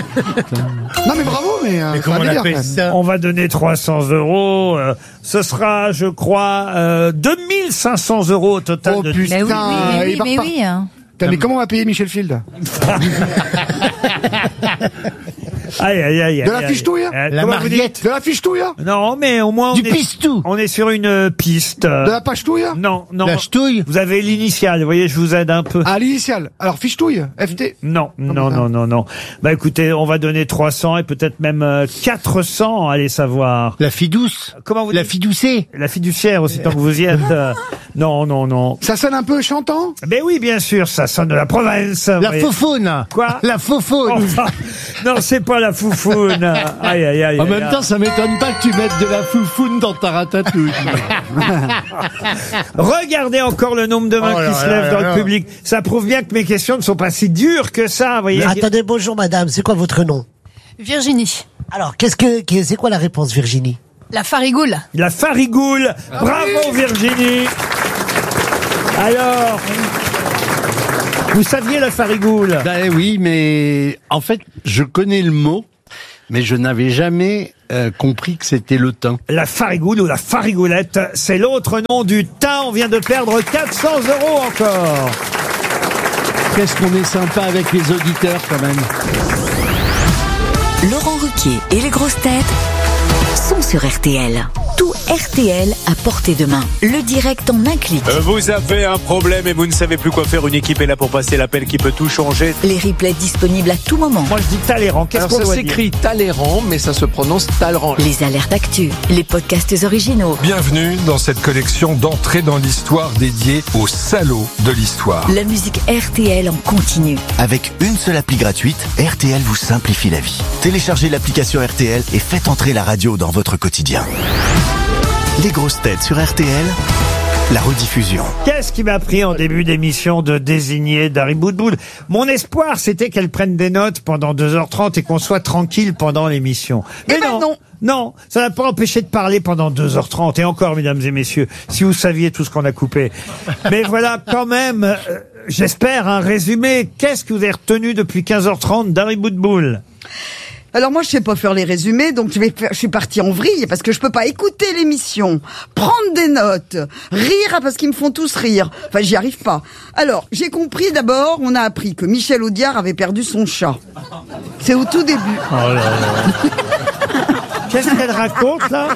Speaker 5: Non, mais bravo, mais... euh,
Speaker 3: Mais
Speaker 5: c'est
Speaker 3: comment
Speaker 5: un
Speaker 3: on
Speaker 5: délire,
Speaker 3: appelle
Speaker 5: quand même.
Speaker 3: ça?
Speaker 2: On va donner trois cents euros. euh, ce sera, je crois, euh, deux mille cinq cents euros au total.
Speaker 5: Oh,
Speaker 2: de...
Speaker 5: putain.
Speaker 1: Mais oui, oui,
Speaker 5: il
Speaker 1: mais
Speaker 5: va
Speaker 1: oui, mais
Speaker 5: repartir.
Speaker 1: oui. hein.
Speaker 5: Putain, mais comment on va payer Michel Field?
Speaker 2: Aïe, aïe, aïe.
Speaker 5: De la
Speaker 2: aïe,
Speaker 5: fiche-touille
Speaker 2: aïe. Euh,
Speaker 3: La
Speaker 2: comment vous
Speaker 3: Mariette.
Speaker 2: dites
Speaker 5: De la fiche-touille
Speaker 2: Non, mais au moins on
Speaker 3: Du
Speaker 2: est,
Speaker 3: pistou.
Speaker 2: on est sur une euh, piste.
Speaker 5: De la page-touille
Speaker 2: Non, non.
Speaker 3: La ch'touille.
Speaker 2: Vous avez l'initiale, vous voyez, je vous aide un peu.
Speaker 5: Ah, l'initiale. Alors, fiche-touille, F T.
Speaker 2: Non, non,
Speaker 5: putain.
Speaker 2: non, non, non. Bah écoutez, on va donner trois cents et peut-être même euh, quatre cents, allez savoir.
Speaker 3: La fille douce.
Speaker 2: Comment vous
Speaker 3: La
Speaker 2: dites
Speaker 3: fidoucée.
Speaker 2: La fiduciaire aussi, tant que vous y êtes. euh, non, non, non.
Speaker 5: Ça sonne un peu chantant.
Speaker 2: Ben oui, bien sûr, ça sonne de la province. vous
Speaker 3: La
Speaker 2: voyez.
Speaker 3: faufaune.
Speaker 2: Quoi
Speaker 3: La faufaune.
Speaker 2: Enfin, non, c'est pas la foufoune. Aïe, aïe, aïe.
Speaker 6: En
Speaker 2: aïe,
Speaker 6: même
Speaker 2: aïe.
Speaker 6: temps, ça m'étonne pas que tu mettes de la foufoune dans ta ratatouille.
Speaker 2: Regardez encore le nombre de mains
Speaker 3: Oh là
Speaker 2: qui se
Speaker 3: là
Speaker 2: lèvent
Speaker 3: là
Speaker 2: dans
Speaker 3: là.
Speaker 2: le public. Ça prouve bien que mes questions ne sont pas si dures que ça, vous voyez.
Speaker 8: Attendez, bonjour madame, c'est quoi votre nom?
Speaker 14: Virginie.
Speaker 8: Alors, qu'est-ce que, qu'est- c'est quoi la réponse, Virginie?
Speaker 14: La farigoule.
Speaker 2: La farigoule. Bravo Virginie. Alors, vous saviez la farigoule?
Speaker 6: Ben oui, mais en fait, je connais le mot, mais je n'avais jamais euh, compris que c'était le thym.
Speaker 2: La farigoule ou la farigoulette, c'est l'autre nom du thym. On vient de perdre quatre cents euros encore.
Speaker 6: Qu'est-ce qu'on est sympa avec les auditeurs quand même.
Speaker 9: Laurent Ruquier et les grosses têtes sont sur R T L. Tout R T L à portée de main. Le direct en un clic.
Speaker 15: Euh, Vous avez un problème et vous ne savez plus quoi faire. Une équipe est là pour passer l'appel qui peut tout changer.
Speaker 9: Les replays disponibles à tout moment.
Speaker 2: Moi, je dis Talleyrand. Qu'est-ce
Speaker 16: Alors
Speaker 2: qu'on
Speaker 16: ça
Speaker 2: doit
Speaker 16: s'écrit Talleyrand, mais ça se prononce Talleyrand.
Speaker 9: Les alertes actu, les podcasts originaux,
Speaker 11: Bienvenue dans cette collection d'entrées dans l'histoire dédiée aux salauds de l'histoire.
Speaker 9: la musique R T L en continu.
Speaker 12: Avec une seule appli gratuite, R T L vous simplifie la vie. Téléchargez l'application R T L et faites entrer la radio dans votre quotidien. Les grosses têtes sur R T L, la rediffusion.
Speaker 2: Qu'est-ce qui m'a pris en début d'émission de désigner Dari Boudboul? Mon espoir, c'était qu'elle prenne des notes pendant deux heures trente et qu'on soit tranquille pendant l'émission. Mais
Speaker 7: Eh ben non.
Speaker 2: Non, ça n'a pas empêché de parler pendant deux heures trente. Et encore, mesdames et messieurs, si vous saviez tout ce qu'on a coupé. Mais voilà, quand même, euh, j'espère un résumé. Qu'est-ce que vous avez retenu depuis quinze heures trente Dari Boudboul?
Speaker 7: Alors moi je sais pas faire les résumés, donc je vais faire, je suis partie en vrille parce que je peux pas écouter l'émission, prendre des notes, rire parce qu'ils me font tous rire. Enfin j'y arrive pas. Alors j'ai compris d'abord, on a appris que Michel Audiard avait perdu son chat. C'est au tout début.
Speaker 2: Oh là là. Qu'est-ce qu'elle raconte là?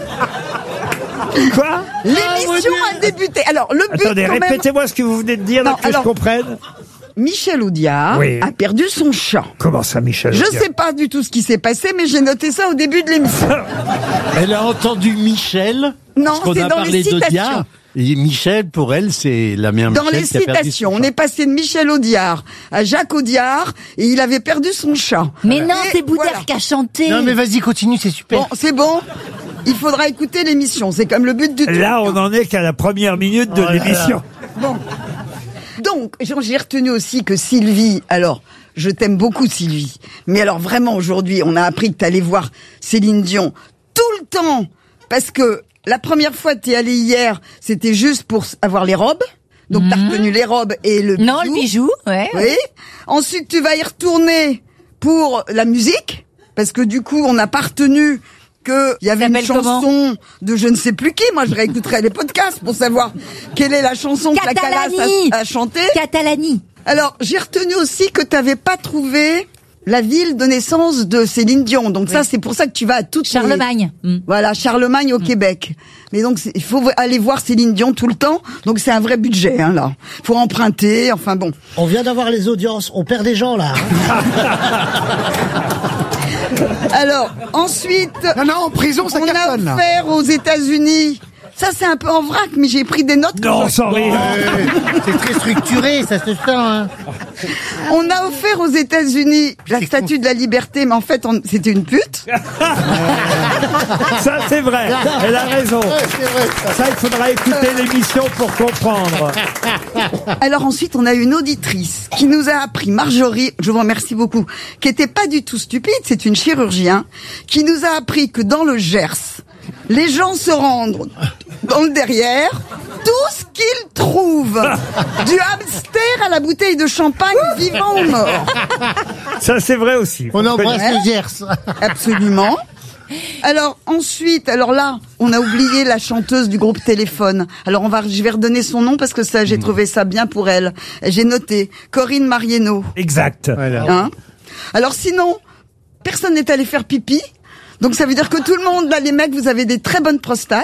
Speaker 2: Quoi?
Speaker 7: L'émission a débuté. Alors le but
Speaker 2: Attendez,
Speaker 7: quand même-
Speaker 2: répétez-moi ce que vous venez de dire,
Speaker 7: Non,
Speaker 2: là, que
Speaker 7: alors-
Speaker 2: je comprenne.
Speaker 7: Michel Audiard
Speaker 2: Oui.
Speaker 7: a perdu son chat.
Speaker 2: Comment ça, Michel
Speaker 7: Je
Speaker 2: Audiard
Speaker 7: sais pas du tout ce qui s'est passé, mais j'ai noté ça au début de l'émission.
Speaker 6: Elle a entendu Michel.
Speaker 7: Non,
Speaker 6: parce qu'on
Speaker 7: c'est
Speaker 6: a
Speaker 7: dans
Speaker 6: parlé
Speaker 7: les citations.
Speaker 6: d'Audiard. Et Michel, pour elle, c'est la mère
Speaker 7: Dans
Speaker 6: Michel
Speaker 7: les
Speaker 6: qui a perdu
Speaker 7: citations,
Speaker 6: son
Speaker 7: on
Speaker 6: chat.
Speaker 7: est passé de Michel Audiard à Jacques Audiard et il avait perdu son chat.
Speaker 1: Mais non,
Speaker 7: Et
Speaker 1: c'est Boudère
Speaker 7: voilà.
Speaker 1: qui a chanté.
Speaker 3: Non, mais vas-y, continue, c'est super.
Speaker 7: Bon, c'est bon. Il faudra écouter l'émission. C'est comme le but du truc.
Speaker 2: Là, on en est qu'à la première minute de
Speaker 3: Oh là là.
Speaker 2: l'émission.
Speaker 7: Bon. Donc, j'ai retenu aussi que Sylvie, alors, je t'aime beaucoup Sylvie, mais alors vraiment aujourd'hui, on a appris que t'allais voir Céline Dion tout le temps, parce que la première fois que t'es allée hier, c'était juste pour avoir les robes. Donc t'as retenu les robes et le bijou.
Speaker 1: Non, le bijou, ouais.
Speaker 7: Oui. Ensuite, tu vas y retourner pour la musique, parce que du coup, on n'a pas retenu que il y avait une
Speaker 1: s'appelle comment
Speaker 7: chanson de je ne sais plus qui. Moi, je réécouterai les podcasts pour savoir quelle est la chanson que la Calas
Speaker 1: Catalani.
Speaker 7: a, a chantée.
Speaker 1: Catalani.
Speaker 7: Alors, j'ai retenu aussi que tu n'avais pas trouvé la ville de naissance de Céline Dion. Donc ça, c'est pour ça que tu vas à toutes les-
Speaker 1: Charlemagne. Mm.
Speaker 7: Voilà, Charlemagne au Québec. Mais donc, c'est- il faut aller voir Céline Dion tout le temps. Donc c'est un vrai budget, hein, là. Faut emprunter, enfin bon.
Speaker 8: On vient d'avoir les audiences, on perd des gens là. hein.
Speaker 7: Alors, ensuite,
Speaker 5: Non, non, en prison, ça
Speaker 7: on a
Speaker 5: cartonne, là.
Speaker 7: offert aux États-Unis. Ça, c'est un peu en vrac, mais j'ai pris des notes.
Speaker 2: Non, sans rire.
Speaker 3: C'est très structuré, ça se sent. Hein.
Speaker 7: On a offert aux États-Unis la statue de la liberté, mais en fait, on- c'était une pute.
Speaker 2: Ça, c'est vrai. Elle a raison.
Speaker 3: c'est vrai, ça.
Speaker 2: Ça, il faudra écouter l'émission pour comprendre.
Speaker 7: Alors ensuite, on a une auditrice qui nous a appris, Marjorie, je vous remercie beaucoup, qui était pas du tout stupide, c'est une chirurgien, qui nous a appris que dans le Gers, les gens se rendent dans le derrière, tout ce qu'ils trouvent, du hamster à la bouteille de champagne, vivant ou mort.
Speaker 2: Ça, c'est vrai aussi.
Speaker 3: On embrasse
Speaker 7: Ouais.
Speaker 3: le Gers.
Speaker 7: Absolument. Alors ensuite, alors là, on a oublié la chanteuse du groupe Téléphone. Alors on va, je vais redonner son nom parce que ça, j'ai trouvé ça bien pour elle. J'ai noté Corinne Marieno.
Speaker 2: Exact.
Speaker 3: Voilà.
Speaker 7: Hein Alors sinon, personne n'est allé faire pipi. Donc ça veut dire que tout le monde, là, les mecs, vous avez des très bonnes prostates.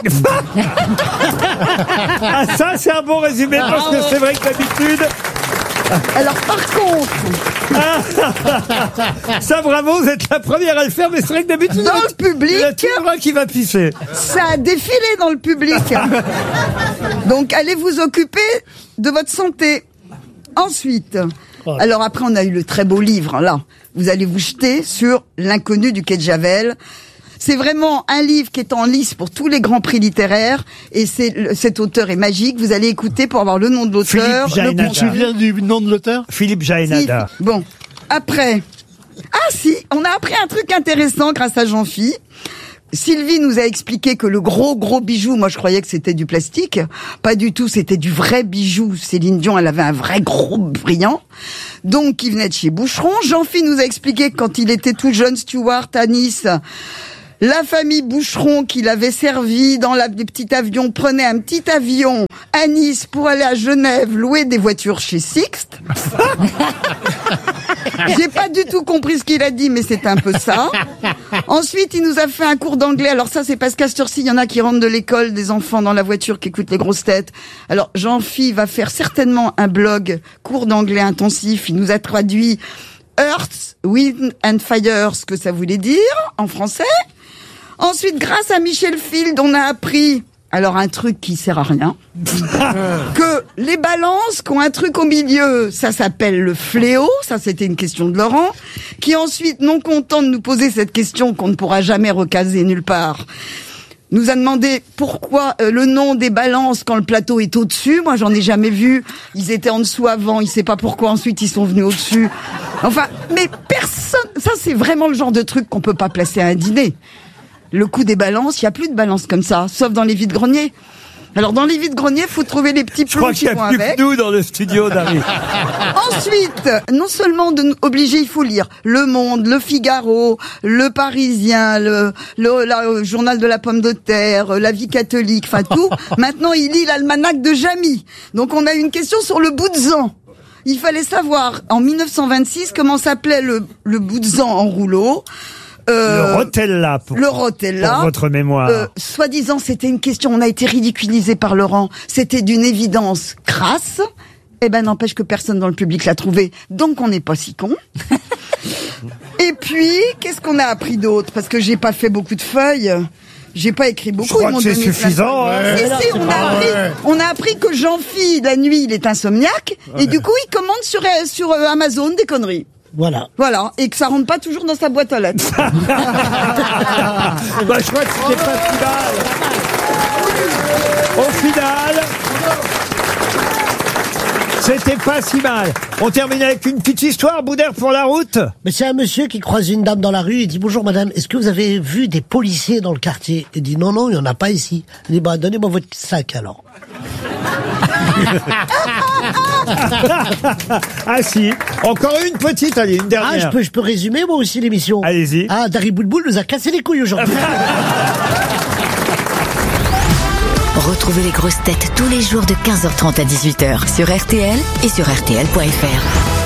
Speaker 2: Ah, ça, c'est un bon résumé, parce que c'est vrai que d'habitude...
Speaker 7: Alors, par contre...
Speaker 2: Ça, bravo, vous êtes la première à le faire, mais c'est vrai que d'habitude...
Speaker 7: Dans le public...
Speaker 2: Il y a toujours un qui va pisser.
Speaker 7: Ça a défilé dans le public. Donc, allez vous occuper de votre santé. Ensuite... Alors après, on a eu le très beau livre, là. Vous allez vous jeter sur L'inconnu du quai de Javel. C'est vraiment un livre qui est en lice pour tous les grands prix littéraires. Et c'est, cet auteur est magique. Vous allez écouter pour avoir le nom de l'auteur.
Speaker 2: Philippe Jaénada.
Speaker 6: Tu viens du nom de l'auteur?
Speaker 2: Philippe Jaénada.
Speaker 7: Si. Bon. Après. Ah si, on a appris un truc intéressant grâce à Jean-Phi. Sylvie nous a expliqué que le gros gros bijou, moi je croyais que c'était du plastique, pas du tout, c'était du vrai bijou. Céline Dion, elle avait un vrai gros brillant, donc qui venait de chez Boucheron. Jean-Phi nous a expliqué que quand il était tout jeune steward à Nice, la famille Boucheron qui l'avait servi dans la, les petits avions prenait un petit avion à Nice pour aller à Genève louer des voitures chez Sixt. J'ai pas du tout compris ce qu'il a dit, mais c'est un peu ça. Ensuite, il nous a fait un cours d'anglais. Alors ça, c'est parce qu'à cette heure-ci, il y en a qui rentrent de l'école, des enfants dans la voiture qui écoutent les grosses têtes. Alors, Jean-Phi va faire certainement un blog, cours d'anglais intensif. Il nous a traduit Earth, Wind and Fire, ce que ça voulait dire en français. Ensuite, grâce à Michel Field, on a appris... Alors un truc qui sert à rien, que les balances qui ont un truc au milieu, ça s'appelle le fléau, ça c'était une question de Laurent, qui ensuite, non content de nous poser cette question qu'on ne pourra jamais recaser nulle part, nous a demandé pourquoi euh, le nom des balances quand le plateau est au-dessus. Moi j'en ai jamais vu, ils étaient en dessous avant, il sait pas pourquoi ensuite ils sont venus au-dessus. Enfin, mais personne, ça c'est vraiment le genre de truc qu'on peut pas placer à un dîner. Le coup des balances, il n'y a plus de balances comme ça, sauf dans les vides-greniers. Alors dans les vides-greniers, il faut trouver les petits plombs qui vont avec. Je crois qu'il n'y a plus que nous
Speaker 2: dans le studio, Dari.
Speaker 7: Ensuite, non seulement de nous obliger, il faut lire Le Monde, Le Figaro, Le Parisien, le, le, la, le journal de la pomme de terre, La Vie catholique, enfin tout. Maintenant, il lit l'almanach de Jamy. Donc on a une question sur le Boudzan. Il fallait savoir, en mille neuf cent vingt-six, comment s'appelait le, le Boudzan en rouleau.
Speaker 2: Euh, le Rotella, pour,
Speaker 7: le Rotella,
Speaker 2: pour votre mémoire.
Speaker 7: Euh, soi-disant, c'était une question, on a été ridiculisé par Laurent, c'était d'une évidence crasse. Eh ben, n'empêche que personne dans le public l'a trouvé, donc on n'est pas si con. Et puis, qu'est-ce qu'on a appris d'autre? Parce que j'ai pas fait beaucoup de feuilles. J'ai pas écrit beaucoup.
Speaker 2: Je crois que c'est suffisant.
Speaker 7: Ouais. Si, si, on, a appris, on a appris que Jean-Phi, la nuit, il est insomniaque, ouais. Et du coup, il commande sur, sur Amazon des conneries.
Speaker 8: Voilà.
Speaker 7: Voilà. Et que ça rentre pas toujours dans sa boîte à lettres.
Speaker 2: Bah, je crois que c'était pas si mal. Au final, c'était pas si mal. On termine avec une petite histoire, Boudère, pour la route.
Speaker 8: Mais c'est un monsieur qui croise une dame dans la rue et dit « Bonjour madame, est-ce que vous avez vu des policiers dans le quartier ?» Il dit « Non, non, il n'y en a pas ici. » Il dit « Bah, donnez-moi votre sac alors. »
Speaker 2: Ah si, encore une petite, allez, une dernière.
Speaker 8: Ah, je peux, je peux résumer moi aussi l'émission.
Speaker 2: Allez-y.
Speaker 8: Ah, Dari Boudboul nous a cassé les couilles aujourd'hui.
Speaker 9: Retrouvez les grosses têtes tous les jours de quinze heures trente à dix-huit heures sur R T L et sur R T L point F R.